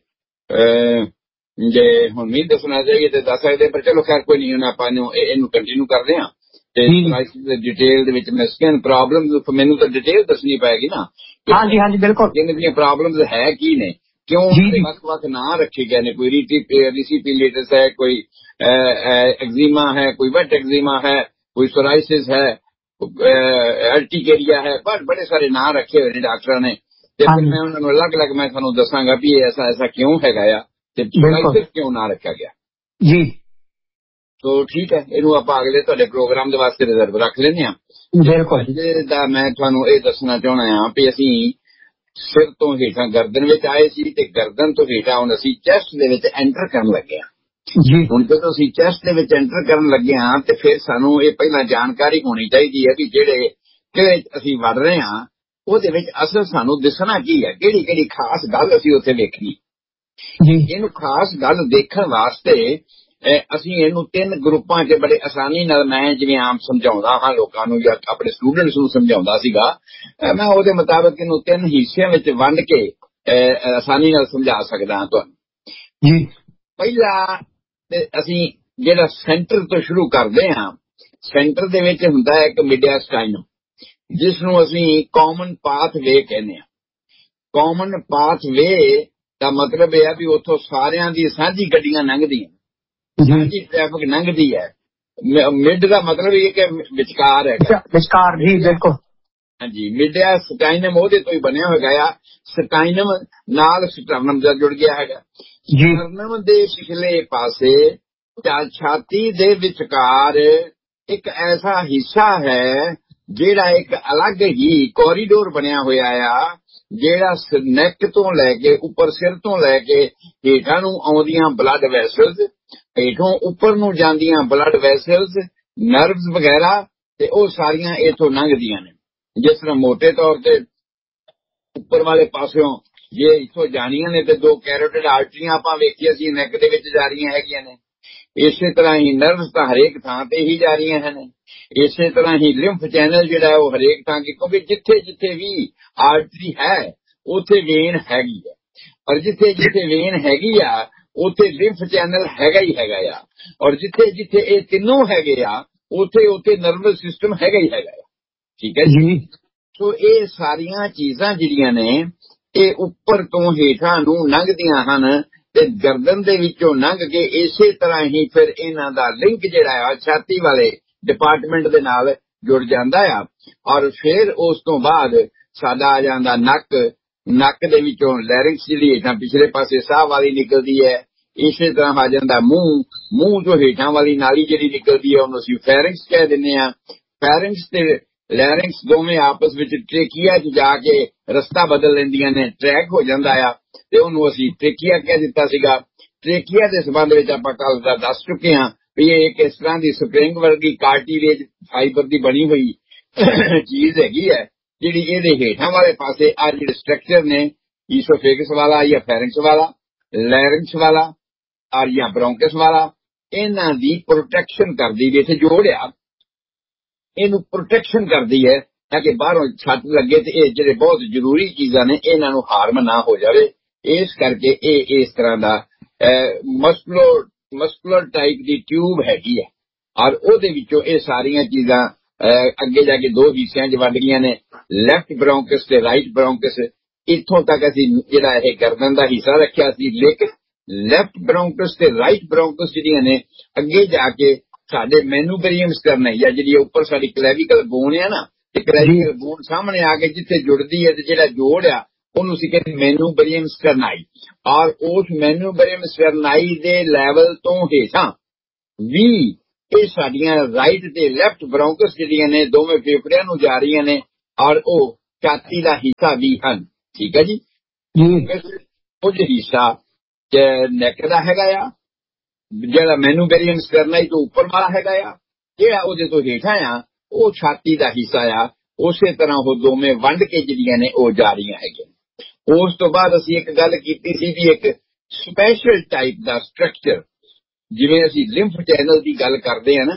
ਜੇ ਹੁਣ ਨਹੀਂ ਦੱਸਣਾ ਚਾਹੀਏ ਤੇ ਦੱਸ ਸਕਦੇ, ਪਰ ਚਲੋ ਖੈਰ ਕੋਈ ਨਹੀਂ, ਹੁਣ ਆਪਾਂ ਇਹਨੂੰ ਕੰਟੀਨਿਊ ਕਰਦੇ ਹਾਂ। ਤੇ ਸੋਰਾਇਸਿਸ ਦੇ ਡਿਟੇਲ ਦੇ ਵਿੱਚ ਮੈਂ ਸਕਿਨ ਪ੍ਰੋਬਲਮ ਮੈਨੂੰ ਤਾਂ ਡਿਟੇਲ ਦੱਸਣੀ ਪਏਗੀ ਨਾ। ਹਾਂਜੀ ਹਾਂਜੀ ਬਿਲਕੁਲ। ਇਹਨਾਂ ਦੀਆਂ ਪ੍ਰੋਬਲਮਸ ਹੈ ਕੀ ਨੇ, ਕਿਉਂ ਵੱਖ ਵੱਖ ਨਾਂ ਰੱਖੇ ਗਏ ਨੇ। ਕੋਈ ਰੀਸੀਪੀਲੀਟਸ ਹੈ, ਕੋਈ ਐਗਜ਼ੀਮਾ ਹੈ, ਕੋਈ ਵੈਟ ਐਗਜ਼ੀਮਾ ਹੈ, ਕੋਈ ਸੋਰਾਇਸਿਸ ਹੈ, ਅਰਟੀਕੇਰੀਆ ਹੈ, ਬੜੇ ਬੜੇ ਸਾਰੇ ਨਾਂ ਰੱਖੇ ਹੋਏ ਨੇ ਡਾਕਟਰਾਂ ਨੇ। ਤੇ ਫਿਰ ਮੈਂ ਉਹਨਾਂ ਨੂੰ ਅਲੱਗ ਅਲੱਗ ਮੈਂ ਤੁਹਾਨੂੰ ਦੱਸਾਂਗਾ ਵੀ ਇਹ ਐਸਾ ਐਸਾ ਕਿਉਂ ਹੈਗਾ ਆ ਤੇ ਸੋਰਾਇਸਿਸ ਕਿਉਂ ਨਾਂ ਰੱਖਿਆ ਗਿਆ ਜੀ। ਸੋ ਠੀਕ ਹੈ, ਇਹਨੂੰ ਆਪਾਂ ਅਗਲੇ ਤੁਹਾਡੇ ਪ੍ਰੋਗਰਾਮ ਦੇ ਵਾਸਤੇ ਰਿਜ਼ਰਵ ਰੱਖ ਲੈਂਦੇ ਹਾਂ। ਬਿਲਕੁਲ। ਜਿਹਦਾ ਮੈਂ ਤੁਹਾਨੂੰ ਇਹ ਦੱਸਣਾ ਚਾਹੁੰਦਾ ਹਾਂ ਵੀ ਅਸੀਂ ਸਿਰ ਤੋਂ ਹੇਠਾਂ ਗਰਦਨ ਵਿੱਚ ਆਏ ਸੀ ਤੇ ਗਰਦਨ ਤੋਂ ਹੇਠਾਂ ਹੁਣ ਅਸੀਂ ਚੈਸਟ ਦੇ ਵਿੱਚ ਐਂਟਰ ਕਰਨ ਲੱਗੇ ਹਾਂ ਜੀ। ਹੁਣ ਜਦੋਂ ਅਸੀਂ ਚੈਸਟ ਦੇ ਵਿੱਚ ਐਂਟਰ ਕਰਨ ਲੱਗੇ ਹਾਂ ਤੇ ਫਿਰ ਸਾਨੂੰ ਇਹ ਪਹਿਲਾਂ ਜਾਣਕਾਰੀ ਹੋਣੀ ਚਾਹੀਦੀ ਹੈ ਵੀ ਜਿਹੜੇ ਕਿਹੜੇ ਅਸੀਂ ਵੜ ਰਹੇ ਹਾਂ ਉਹਦੇ ਵਿੱਚ ਅਸਲ ਸਾਨੂੰ ਦਿਸਣਾ ਕੀ ਹੈ, ਕਿਹੜੀ ਕਿਹੜੀ ਖਾਸ ਗੱਲ ਅਸੀਂ ਉੱਥੇ ਵੇਖਣੀ ਜੀ। ਇਹਨੂੰ ਖਾਸ ਗੱਲ ਦੇਖਣ ਵਾਸਤੇ ਅਸੀਂ ਇਹਨੂੰ ਤਿੰਨ ਗਰੁੱਪਾਂ 'ਚ ਬੜੇ ਆਸਾਨੀ ਨਾਲ, ਮੈਂ ਜਿਵੇਂ ਆਮ ਸਮਝਾਉਂਦਾ ਹਾਂ ਲੋਕਾਂ ਨੂੰ ਜਾਂ ਆਪਣੇ ਸਟੂਡੈਂਟਸ ਨੂੰ ਸਮਝਾਉਂਦਾ ਸੀਗਾ, ਮੈਂ ਉਹਦੇ ਮੁਤਾਬਕ ਇਹਨੂੰ ਤਿੰਨ ਹਿੱਸਿਆਂ ਵਿੱਚ ਵੰਡ ਕੇ ਆਸਾਨੀ ਨਾਲ ਸਮਝਾ ਸਕਦਾ ਹਾਂ ਤੁਹਾਨੂੰ ਜੀ। ਪਹਿਲਾ ਅਸੀਂ ਜਿਹੜਾ ਸੈਂਟਰ ਤੋਂ ਸ਼ੁਰੂ ਕਰਦੇ ਹਾਂ, ਸੈਂਟਰ ਦੇ ਵਿੱਚ ਹੁੰਦਾ ਹੈ ਇੱਕ ਮੀਡੀਆਸਟਾਈਨਮ, ਜਿਸ ਨੂੰ ਅਸੀਂ ਕਾਮਨ ਪਾਥਵੇ ਕਹਿੰਦੇ ਹਾਂ। ਕਾਮਨ ਪਾਥਵੇ ਦਾ ਮਤਲਬ ਇਹ ਹੈ ਵੀ ਉੱਥੋਂ ਸਾਰਿਆਂ ਦੀ ਸਾਂਝੀ ਗੱਡੀਆਂ ਲੰਘਦੀਆਂ, ਸਾਂਝੀ ਟ੍ਰੈਫਿਕ ਲੰਘਦੀ ਹੈ। ਮਿਡ ਦਾ ਮਤਲਬ ਇਹ ਕਿ ਵਿਚਕਾਰ ਹੈਗਾ, ਵਿਚਕਾਰ ਜੀ ਬਿਲਕੁਲ। ਹਾਂਜੀ, ਮੀਡੀਆ ਸਟਾਈਨਮ ਉਹਦੇ ਤੋਂ ਹੀ ਬਣਿਆ ਹੋਇਆ ਆ। ਸਟਾਈਨਮ ਨਾਲ ਸਟਰਨਮ ਦਾ ਜੁੜ ਗਿਆ ਹੈਗਾ। ਸਟਰਨਮ ਦੇ ਪਿਛਲੇ ਪਾਸੇ ਛਾਤੀ ਦੇ ਵਿਚਕਾਰ ਇੱਕ ਐਸਾ ਹਿੱਸਾ ਹੈ ਜਿਹੜਾ ਇੱਕ ਅਲੱਗ ਹੀ ਕੋਰੀਡੋਰ ਬਣਿਆ ਹੋਇਆ ਆ, ਜਿਹੜਾ ਨੈਕ ਤੋਂ ਲੈ ਕੇ ਉੱਪਰ, ਸਿਰ ਤੋਂ ਲੈ ਕੇ ਹੇਠਾਂ ਨੂੰ ਆਉਂਦੀਆਂ ਬਲੱਡ ਵੈਸਲਸ, ਹੇਠੋਂ ਉੱਪਰ ਨੂੰ ਜਾਂਦੀਆਂ ਬਲੱਡ ਵੈਸਲਸ, ਨਰਵਸ ਵਗੈਰਾ, ਤੇ ਉਹ ਸਾਰੀਆਂ ਇੱਥੋਂ ਲੰਘਦੀਆਂ ਨੇ। ਜਿਸ ਤਰ੍ਹਾਂ ਮੋਟੇ ਤੌਰ ਤੇ ਉੱਪਰ ਵਾਲੇ ਪਾਸਿਓਂ ਜੇ ਇੱਥੋਂ ਜਾਣੀਆਂ ਨੇ ਤੇ ਦੋ ਕੈਰੋਟਿਡ ਆਰਟਰੀਆਂ ਆਪਾਂ ਵੇਖੀਆਂ ਸੀ ਨੈਕ ਦੇ ਵਿੱਚ ਜਾ ਰਹੀਆਂ ਹੈਗੀਆਂ ਨੇ। ਇਸੇ ਤਰ੍ਹਾਂ ਹੀ ਨਰਵਸ ਤਾਂ ਹਰੇਕ ਥਾਂ ਤੇ ਹੀ ਜਾ ਰਹੀਆਂ ਹਨ। ਇਸੇ ਤਰ੍ਹਾਂ ਹੀ ਲਿੰਫ ਚੈਨਲ ਜਿਹੜਾ ਉਹ ਹਰੇਕ ਥਾਂ, ਕਿਉਂਕਿ ਜਿੱਥੇ ਜਿੱਥੇ ਵੀ ਆਰਟਰੀ ਹੈ ਉੱਥੇ ਵੇਨ ਹੈਗੀ ਹੈ, ਔਰ ਜਿੱਥੇ ਜਿੱਥੇ ਵੇਨ ਹੈਗੀ ਆ ਉੱਥੇ ਲਿੰਫ ਚੈਨਲ ਹੈਗਾ ਹੀ ਹੈਗਾ ਆ, ਔਰ ਜਿੱਥੇ ਜਿੱਥੇ ਇਹ ਤਿੰਨੋਂ ਹੈਗੇ ਆ ਉੱਥੇ ਉੱਥੇ ਨਰਵਸ ਸਿਸਟਮ ਹੈਗਾ ਹੀ ਹੈਗਾ ਆ। ਠੀਕ ਹੈ ਜੀ। ਸੋ ਇਹ ਸਾਰੀਆਂ ਚੀਜ਼ਾਂ ਜਿਹੜੀਆਂ ਨੇ ਇਹ ਉੱਪਰ ਤੋਂ ਹੇਠਾਂ ਨੂੰ ਲੰਘਦੀਆਂ ਹਨ ਤੇ ਗਰਦਨ ਦੇ ਵਿੱਚੋਂ ਲੰਘ ਕੇ ਇਸੇ ਤਰ੍ਹਾਂ ਹੀ ਫਿਰ ਇਹਨਾਂ ਦਾ ਲਿੰਕ ਜਿਹੜਾ ਆ ਛਾਤੀ ਵਾਲੇ ਡਿਪਾਰਟਮੈਂਟ ਦੇ ਨਾਲ ਜੁੜ ਜਾਂਦਾ ਆ। ਔਰ ਫਿਰ ਉਸ ਤੋਂ ਬਾਅਦ ਸਾਡਾ ਆ ਜਾਂਦਾ ਨੱਕ। ਨੱਕ ਦੇ ਵਿੱਚੋਂ ਲੈਰਿੰਕਸ ਜਿਹੜੀ ਹੇਠਾਂ ਪਿਛਲੇ ਪਾਸੇ ਸਾਹ ਵਾਲੀ ਨਿਕਲਦੀ ਹੈ। ਇਸੇ ਤਰ੍ਹਾਂ ਆ ਜਾਂਦਾ ਮੂੰਹ। ਮੂੰਹ ਤੋਂ ਹੇਠਾਂ ਵਾਲੀ ਨਾਲੀ ਜਿਹੜੀ ਨਿਕਲਦੀ ਹੈ ਉਹਨੂੰ ਅਸੀਂ ਫੈਰਿੰਕਸ ਕਹਿ ਦਿੰਦੇ ਹਾਂ। ਫੈਰਿੰਕਸ ਤੇ ਲੈਰਿੰਕਸ ਦੋਵੇਂ ਆਪਸ ਵਿੱਚ ਟ੍ਰੇਕੀਆ 'ਚ ਜਾ ਕੇ ਰਸਤਾ ਬਦਲ ਲੈਂਦੀਆਂ ਨੇ, ਟਰੈਕ ਹੋ ਜਾਂਦਾ ਆ, ਤੇ ਉਹਨੂੰ ਅਸੀਂ ਟ੍ਰੇਕੀਆ ਕਹਿ ਦਿੱਤਾ ਸੀਗਾ। ਟ੍ਰੇਕੀਆ ਦੇ ਸੰਬੰਧ ਵਿੱਚ ਆਪਾਂ ਕੱਲ ਦਾ ਦੱਸ ਚੁੱਕੇ ਹਾਂ ਵੀ ਇਹ ਇੱਕ ਇਸ ਤਰ੍ਹਾਂ ਦੀ ਸਪਰਿੰਗ ਵਰਗੀ ਕਾਰਟੀਲੇਜ ਫਾਈਬਰ ਦੀ ਬਣੀ ਹੋਈ ਚੀਜ਼ ਹੈਗੀ ਹੈ, ਜਿਹੜੀ ਇਹਦੇ ਹੇਠਾਂ ਵਾਲੇ ਪਾਸੇ ਆ ਜਿਹੜੇ ਸਟਰਕਚਰ ਨੇ, ਈਸੋਫੇਗਸ ਵਾਲਾ ਜਾਂ ਫੈਰਿੰਕਸ ਵਾਲਾ, ਲੈਰਿੰਕਸ ਵਾਲਾ ਔਰ ਜਾਂ ਬ੍ਰੌਂਕਸ ਵਾਲਾ, ਇਹਨਾਂ ਦੀ ਪ੍ਰੋਟੈਕਸ਼ਨ ਕਰਦੀ ਵੀ ਇੱਥੇ ਜੋੜਿਆ, ਇਹਨੂੰ ਪ੍ਰੋਟੈਕਸ਼ਨ ਕਰਦੀ ਹੈ ਤਾਂ ਕਿ ਬਾਹਰੋਂ ਛੱਟ ਲੱਗੇ ਤੇ ਇਹ ਜਿਹੜੇ ਬਹੁਤ ਜ਼ਰੂਰੀ ਚੀਜ਼ਾਂ ਨੇ ਇਹਨਾਂ ਨੂੰ ਹਾਰਮ ਨਾ ਹੋ ਜਾਵੇ। ਇਸ ਕਰਕੇ ਇਹ ਇਸ ਤਰ੍ਹਾਂ ਦਾ ਮਸਕੂਲਰ ਮਸਕੂਲਰ ਟਾਈਪ ਦੀ ਟਿਊਬ ਹੈਗੀ ਹੈ, ਔਰ ਉਹਦੇ ਵਿੱਚੋਂ ਇਹ ਸਾਰੀਆਂ ਚੀਜ਼ਾਂ ਅੱਗੇ ਜਾ ਕੇ ਦੋ ਹਿੱਸਿਆਂ 'ਚ ਵੰਡ ਗਈਆਂ ਨੇ, ਲੈਫਟ ਬ੍ਰੌਂਕਸ ਤੇ ਰਾਈਟ ਬ੍ਰੌਂਕਸ। ਇੱਥੋਂ ਤੱਕ ਅਸੀਂ ਜਿਹੜਾ ਇਹ ਗਰਦਨ ਦਾ ਹਿੱਸਾ ਰੱਖਿਆ ਸੀ, ਲੇਕਿਨ ਲੈਫਟ ਬ੍ਰੌਂਕਸ ਤੇ ਰਾਈਟ ਬ੍ਰੌਂਕਸ ਜਿਹੜੀਆਂ ਨੇ ਅੱਗੇ ਜਾ ਕੇ ਸਾਡੇ ਮੈਨੂਬਰੀਅਮ ਸਟਰਨਾਈ ਜਾਂ ਜਿਹੜੀ ਉੱਪਰ ਸਾਡੀ ਕਲੈਵੀਕਲ ਬੋਨ ਆ ਨਾ, ਤੇ ਕਲੈਵੀਕਲ ਬੋਨ ਸਾਹਮਣੇ ਆ ਕੇ ਜਿੱਥੇ ਜੁੜਦੀ ਹੈ ਤੇ ਜਿਹੜਾ ਜੋੜ ਆ ਉਹਨੂੰ ਅਸੀਂ ਕਹਿੰਦੇ ਮੈਨੂਬਰੀਅਮ ਸਟਰਨਾਈ। ਔਰ ਉਸ ਮੈਨੂਬਰੀਅਮ ਸਟਰਨਾਈ ਦੇ ਲੈਵਲ ਤੋਂ ਹੇਠਾਂ ਵੀ ਇਹ ਸਾਡੀਆਂ ਰਾਈਟ ਤੇ ਲੈਫਟ ਬ੍ਰੌਂਕਸ ਜਿਹੜੀਆਂ ਨੇ ਦੋਵੇਂ ਫੇਫੜਿਆਂ ਨੂੰ ਜਾ ਰਹੀਆਂ ਨੇ, ਔਰ ਉਹ ਛਾਤੀ ਦਾ ਹਿੱਸਾ ਵੀ ਹਨ। ਠੀਕ ਹੈ ਜੀ। ਕੁਝ ਹਿੱਸਾ ਨੈਕ ਦਾ ਹੈਗਾ ਆ, ਜਿਹੜਾ ਮੈਨੂਬਰੀਅਮ ਸਟਰਨਾਈ ਤੋਂ ਉੱਪਰ ਵਾਲਾ ਹੈਗਾ ਆ, ਜਿਹੜਾ ਉਹਦੇ ਤੋਂ ਹੇਠਾਂ ਆ ਉਹ ਛਾਤੀ ਦਾ ਹਿੱਸਾ ਆ। ਉਸੇ ਤਰ੍ਹਾਂ ਉਹ ਦੋਵੇਂ ਵੰਡ ਕੇ ਜਿਹੜੀਆਂ ਨੇ ਉਹ ਜਾ ਰਹੀਆਂ ਹੈਗੀਆਂ। ਉਸ ਤੋਂ ਬਾਅਦ ਅਸੀਂ ਇੱਕ ਗੱਲ ਕੀਤੀ ਸੀ ਵੀ ਇੱਕ ਸਪੈਸ਼ਲ ਟਾਈਪ ਦਾ ਸਟਰਕਚਰ, ਜਿਵੇਂ ਅਸੀਂ ਲਿੰਫ ਚੈਨਲ ਦੀ ਗੱਲ ਕਰਦੇ ਆ ਨਾ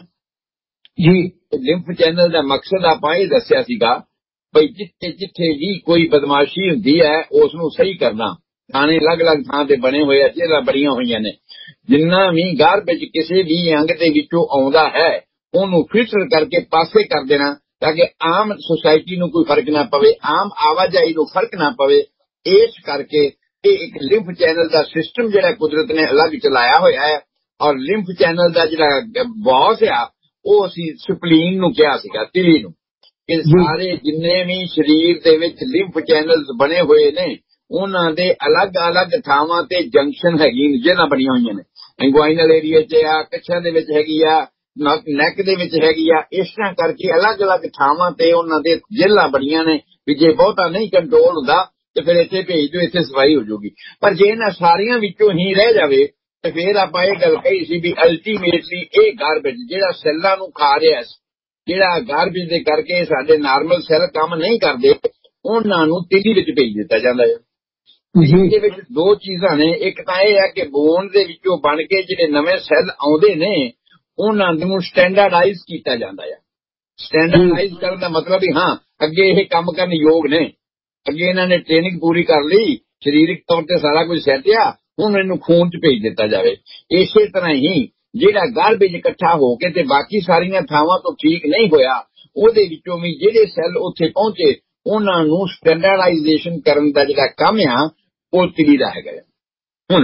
ਜੀ, ਲਿੰਫ ਚੈਨਲ ਦਾ ਮਕਸਦ ਆਪਾਂ ਇਹ ਦੱਸਿਆ ਸੀਗਾ ਬਈ ਜਿੱਥੇ ਜਿੱਥੇ ਵੀ ਕੋਈ ਬਦਮਾਸ਼ੀ ਹੁੰਦੀ ਹੈ ਉਸ ਨੂੰ ਸਹੀ ਕਰਨਾ। ਥਾਣੇ ਅਲੱਗ-ਅਲੱਗ ਥਾਂ ਤੇ ਬਣੇ ਹੋਏ ਆ, ਜੇਲ੍ਹਾਂ ਬਣੀਆਂ ਹੋਈਆਂ ਨੇ। ਜਿੰਨਾ ਵੀ ਗਾਰਬੇਜ ਕਿਸੇ ਵੀ ਅੰਗ ਦੇ ਵਿੱਚੋਂ ਆਉਂਦਾ ਹੈ ਉਹਨੂੰ ਫਿਲਟਰ ਕਰਕੇ ਪਾਸੇ ਕਰ ਦੇਣਾ, ਤਾਂ ਕਿ ਆਮ ਸੁਸਾਇਟੀ ਨੂੰ ਕੋਈ ਫਰਕ ਨਾ ਪਵੇ, ਆਮ ਆਵਾਜਾਈ ਨੂੰ ਫਰਕ ਨਾ ਪਵੇ। ਇਸ ਕਰਕੇ ਇਹ ਇੱਕ ਲਿੰਫ ਚੈਨਲ ਦਾ ਸਿਸਟਮ ਜਿਹੜਾ ਕੁਦਰਤ ਨੇ ਅਲੱਗ ਚਲਾਇਆ ਹੋਇਆ ਹੈ। ਔਰ ਲਿੰਫ ਚੈਨਲ ਦਾ ਜਿਹੜਾ ਬੌਸ ਆ ਉਹ ਅਸੀਂ ਸਪਲੀਨ ਨੂੰ ਕਿਹਾ ਸੀਗਾ, ਤਿਲੀ ਨੂੰ। ਇਹ ਸਾਰੇ ਜਿੰਨੇ ਵੀ ਸਰੀਰ ਦੇ ਵਿੱਚ ਲਿੰਫ ਚੈਨਲਸ ਬਣੇ ਹੋਏ ਨੇ ਉਹਨਾਂ ਦੇ ਅਲੱਗ-ਅਲੱਗ ਥਾਵਾਂ ਤੇ ਜੰਕਸ਼ਨ ਹੈਗੀ, ਜਿਹੜਾਂ ਬਣੀਆਂ ਹੋਈਆਂ ਨੇ। ਇੰਗੁਆਈਨਲ ਏਰੀਆ 'ਚ ਆ, ਕੱਛਾਂ ਦੇ ਵਿੱਚ ਹੈਗੀ ਆ, ਨੈਕ ਦੇ ਵਿੱਚ ਹੈਗੀ ਆ। ਇਸ ਤਰ੍ਹਾਂ ਕਰਕੇ ਅਲੱਗ-ਅਲੱਗ ਥਾਵਾਂ ਤੇ ਉਹਨਾਂ ਦੇ ਜੇਲ੍ਹਾਂ ਬਣੀਆਂ ਨੇ ਵੀ ਜੇ ਬਹੁਤਾ ਨਹੀਂ ਕੰਟਰੋਲ ਹੁੰਦਾ ਤੇ ਫਿਰ ਇੱਥੇ ਭੇਜ ਦਿਓ, ਇੱਥੇ ਸਫਾਈ ਹੋ ਜਾਊਗੀ। ਪਰ ਜੇ ਇਹਨਾਂ ਸਾਰੀਆਂ ਵਿੱਚੋਂ ਹੀ ਰਹਿ ਜਾਵੇ ਤੇ ਫਿਰ ਆਪਾਂ ਇਹ ਗੱਲ ਕਹੀ ਸੀ ਵੀ ਅਲਟੀਮੇਟਲੀ ਇਹ ਗਾਰਬੇਜ ਜਿਹੜਾ ਸੈੱਲਾਂ ਨੂੰ ਖਾ ਰਿਹਾ, ਜਿਹੜਾ ਗਾਰਬੇਜ ਦੇ ਕਰਕੇ ਸਾਡੇ ਨਾਰਮਲ ਸੈੱਲ ਕੰਮ ਨਹੀਂ ਕਰਦੇ, ਉਹਨਾਂ ਨੂੰ ਤਿਲੀ ਵਿੱਚ ਭੇਜ ਦਿੱਤਾ ਜਾਂਦਾ ਹੈ। ਇਹਦੇ ਵਿੱਚ ਦੋ ਚੀਜ਼ਾਂ ਨੇ। ਇੱਕ ਤਾਂ ਇਹ ਹੈ ਕਿ ਬੋਨ ਦੇ ਵਿੱਚੋਂ ਬਣ ਕੇ ਜਿਹੜੇ ਨਵੇਂ ਸੈੱਲ ਆਉਂਦੇ ਨੇ ਉਹਨਾਂ ਨੂੰ ਸਟੈਂਡਰਡਾਈਜ਼ ਕੀਤਾ ਜਾਂਦਾ ਹੈ। ਸਟੈਂਡਰਡਾਈਜ਼ ਕਰਨ ਦਾ ਮਤਲਬ ਹੀ ਹਾਂ ਅੱਗੇ ਇਹ ਕੰਮ ਕਰਨ ਯੋਗ ਨੇ, ਅੱਗੇ ਇਹਨਾਂ ਨੇ ਟ੍ਰੇਨਿੰਗ ਪੂਰੀ ਕਰ ਲਈ, ਸਰੀਰਕ ਤੌਰ ਤੇ ਸਾਰਾ ਕੁਝ ਸੈੱਟ ਆ, ਹੁਣ ਇਹਨੂੰ ਖੂਨ 'ਚ ਭੇਜ ਦਿੱਤਾ ਜਾਵੇ। ਇਸੇ ਤਰ੍ਹਾਂ ਹੀ ਜਿਹੜਾ ਗਾਰਬੇਜ ਇਕੱਠਾ ਹੋ ਕੇ ਤੇ ਬਾਕੀ ਸਾਰੀਆਂ ਥਾਵਾਂ ਤੋਂ ਠੀਕ ਨਹੀਂ ਹੋਇਆ, ਉਹਦੇ ਵਿੱਚੋਂ ਵੀ ਜਿਹੜੇ ਸੈੱਲ ਉੱਥੇ ਪਹੁੰਚੇ ਉਹਨਾਂ ਨੂੰ ਸਟੈਂਡਰਡਾਈਜੇਸ਼ਨ ਕਰਨ ਦਾ ਜਿਹੜਾ ਕੰਮ ਆ ਉਹ ਤਿਲੀ ਦਾ ਹੈਗਾ। ਹੁਣ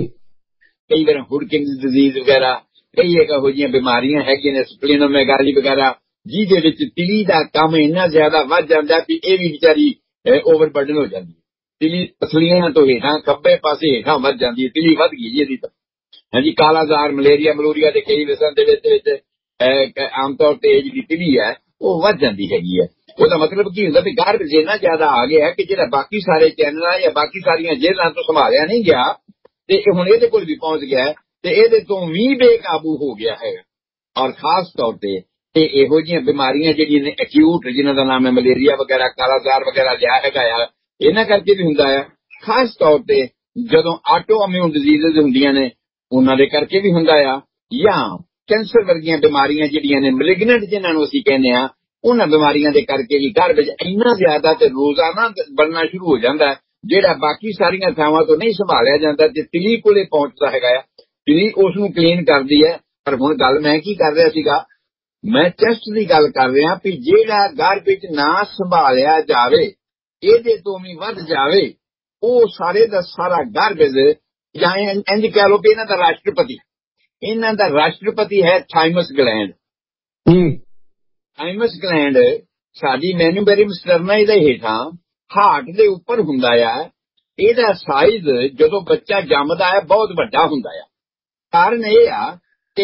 ਕਈ ਵਾਰ ਹੁਡਕਿੰਸ ਡਿਜ਼ੀਜ਼ ਵਗੈਰਾ, ਕਈ ਇਹੋ ਜਿਹੀਆਂ ਬਿਮਾਰੀਆਂ ਹੈਗੀਆਂ ਨੇ, ਸਪਲੀਨੋਮੈਗਾਲੀ ਵਗੈਰਾ, ਜਿਹਦੇ ਵਿੱਚ ਤਿਲੀ ਦਾ ਕੰਮ ਇੰਨਾ ਜ਼ਿਆਦਾ ਵੱਧ ਜਾਂਦਾ ਵੀ ਇਹ ਵੀ ਵਿਚਾਰੀ ਓਵਰਬਰਡਨ ਹੋ ਜਾਂਦੀ ਹੈ। ਤਿਲੀ ਪਸਲੀਆਂ ਤੋਂ ਹੇਠਾਂ ਖੱਬੇ ਪਾਸੇ ਹੇਠਾਂ ਵੱਧ ਜਾਂਦੀ ਹੈ, ਤਿਲੀ ਵੱਧ ਗਈ ਜੀ ਇਹਦੀ ਤਾਂ। ਹਾਂਜੀ, ਕਾਲਾਜ਼ਾਰ, ਮਲੇਰੀਆ ਮਲੂਰੀਆ ਦੇ ਕਈ ਵਿਸ਼ਿਆਂ ਦੇ ਵਿੱਚ ਵਿੱਚ ਆਮ ਤੌਰ ਤੇ ਇਹ ਜਿਹੜੀ ਤਿਲੀ ਹੈ ਉਹ ਵੱਧ ਜਾਂਦੀ ਹੈਗੀ ਹੈ। ਉਹਦਾ ਮਤਲਬ ਕੀ ਹੁੰਦਾ ਵੀ ਗਾਰਬੇਜ ਇੰਨਾ ਜ਼ਿਆਦਾ ਆ ਗਿਆ ਕਿ ਜਿਹੜਾ ਬਾਕੀ ਸਾਰੇ ਚੈਨਲਾਂ ਜਾਂ ਬਾਕੀ ਸਾਰੀਆਂ ਜੇਲ੍ਹਾਂ ਤੋਂ ਸੰਭਾਲਿਆ ਨਹੀਂ ਗਿਆ ਤੇ ਹੁਣ ਇਹਦੇ ਕੋਲ ਵੀ ਪਹੁੰਚ ਗਿਆ ਤੇ ਇਹਦੇ ਤੋਂ ਵੀ ਬੇਕਾਬੂ ਹੋ ਗਿਆ ਹੈਗਾ। ਔਰ ਖਾਸ ਤੌਰ ਤੇ ਇਹ ਇਹੋ ਜਿਹੀਆਂ ਬਿਮਾਰੀਆਂ ਜਿਹੜੀਆਂ ਨੇ ਐਕਿਊਟ, ਜਿਨ੍ਹਾਂ ਦਾ ਨਾਮ ਹੈ ਮਲੇਰੀਆ ਵਗੈਰਾ, ਕਾਲਾਜ਼ਾਰ ਵਗੈਰਾ ਲਿਆ ਹੈਗਾ ਆ, ਇਹਨਾਂ ਕਰਕੇ ਵੀ ਹੁੰਦਾ ਆ। ਖਾਸ ਤੌਰ ਤੇ ਜਦੋਂ ਆਟੋ ਇਮਿਊਨ ਡਿਜ਼ੀਜ਼ਜ਼ ਹੁੰਦੀਆਂ ਨੇ ਉਹਨਾਂ ਦੇ ਕਰਕੇ ਵੀ ਹੁੰਦਾ ਆ, ਜਾਂ ਕੈਂਸਰ ਵਰਗੀਆਂ ਬਿਮਾਰੀਆਂ ਜਿਹੜੀਆਂ ਨੇ ਮੈਲਿਗਨੈਂਟ ਜਿਹਨਾਂ ਨੂੰ ਅਸੀਂ ਕਹਿੰਦੇ ਆ, ਉਹਨਾਂ ਬਿਮਾਰੀਆਂ ਦੇ ਕਰਕੇ ਵੀ ਗਾਰਬੇਜ ਇੰਨਾ ਜ਼ਿਆਦਾ ਤੇ ਰੋਜ਼ਾਨਾ ਬਣਨਾ ਸ਼ੁਰੂ ਹੋ ਜਾਂਦਾ ਜਿਹੜਾ ਬਾਕੀ ਸਾਰੀਆਂ ਥਾਵਾਂ ਤੋਂ ਨਹੀਂ ਸੰਭਾਲਿਆ ਜਾਂਦਾ ਤੇ ਤਿਲੀ ਕੋਲੇ ਪਹੁੰਚਦਾ ਹੈਗਾ ਆ। ਤਿਲੀ ਉਸ ਨੂੰ ਕਲੀਨ ਕਰਦੀ ਹੈ। ਪਰ ਹੁਣ ਗੱਲ ਮੈਂ ਕੀ ਕਰ ਰਿਹਾ ਸੀਗਾ, ਮੈਂ ਚੈਸਟ ਦੀ ਗੱਲ ਕਰ ਰਿਹਾ ਵੀ ਜਿਹੜਾ ਗਾਰਬੇਜ ਨਾ ਸੰਭਾਲਿਆ ਜਾਵੇ, ਇਹਦੇ ਤੋਂ ਵੀ ਵੱਧ ਜਾਵੇ, ਉਹ ਸਾਰੇ ਦਾ ਸਾਰਾ ਗਾਰਬੇਜ ਜਾਂ ਇੰਝ ਕਹਿ ਲਓ ਵੀ ਇਹਨਾਂ ਦਾ ਰਾਸ਼ਟਰਪਤੀ ਇਹਨਾਂ ਦਾ ਰਾਸ਼ਟਰਪਤੀ ਹੈ ਥਾਈਮਸ ਗਲੈਂਡ। ਥਾਈਮਸ ਗਲੈਂਡ ਸਾਡੀ ਮੈਨੂਬਰੀਅਮ ਸਟਰਨਾਈ ਦੇ ਹੇਠਾਂ ਹਾਰਟ ਦੇ ਉੱਪਰ ਹੁੰਦਾ ਆ। ਇਹਦਾ ਸਾਈਜ਼ ਜਦੋਂ ਬੱਚਾ ਜੰਮਦਾ ਹੈ ਬਹੁਤ ਵੱਡਾ ਹੁੰਦਾ ਆ। ਕਾਰਨ ਇਹ ਆ ਕਿ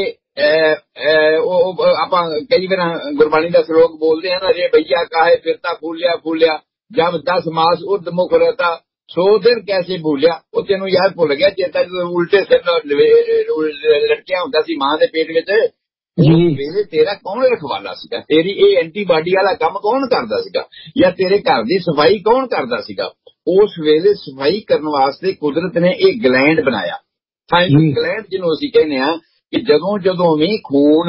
ਉਹ ਆਪਾਂ ਕਈ ਵਾਰ ਗੁਰਬਾਣੀ ਦਾ ਸ਼ਲੋਕ ਬੋਲਦੇ ਆ ਨਾ, ਰੇ ਭਈਆ ਕਾਹੇ ਫਿਰਤਾ ਫੂਲਿਆ ਫੂਲਿਆ ਜਬ ਦਸ ਮਾਸ ਉਰਧ ਮੁਖ ਰਹਤਾ ਸੋ ਦਿਨ ਕੈਸੇ ਭੂਲਿਆ। ਉਹ ਤੈਨੂੰ ਯਾਦ ਭੁੱਲ ਗਿਆ ਚੇਤਾ ਜਦੋਂ ਉਲਟੇ ਸਿਰ ਲਟਕਿਆ ਹੁੰਦਾ ਸੀ ਮਾਂ ਦੇ ਪੇਟ ਵਿੱਚ, ਵੇਲੇ ਤੇਰਾ ਕੌਣ ਰਖਵਾਲਾ ਸੀਗਾ, ਤੇਰੀ ਇਹ ਐਂਟੀਬਾਡੀ ਵਾਲਾ ਕੰਮ ਕੌਣ ਕਰਦਾ ਸੀਗਾ, ਜਾਂ ਤੇਰੇ ਘਰ ਦੀ ਸਫਾਈ ਕੌਣ ਕਰਦਾ ਸੀਗਾ। ਉਸ ਵੇਲੇ ਸਫਾਈ ਕਰਨ ਵਾਸਤੇ ਕੁਦਰਤ ਨੇ ਇਹ ਗਲੈਂਡ ਬਣਾਇਆ, ਥਾਈਮਸ ਗਲੈਂਡ, ਜਿਹਨੂੰ ਅਸੀਂ ਕਹਿੰਦੇ ਆ ਕਿ ਜਦੋਂ ਜਦੋਂ ਵੀ ਖੂਨ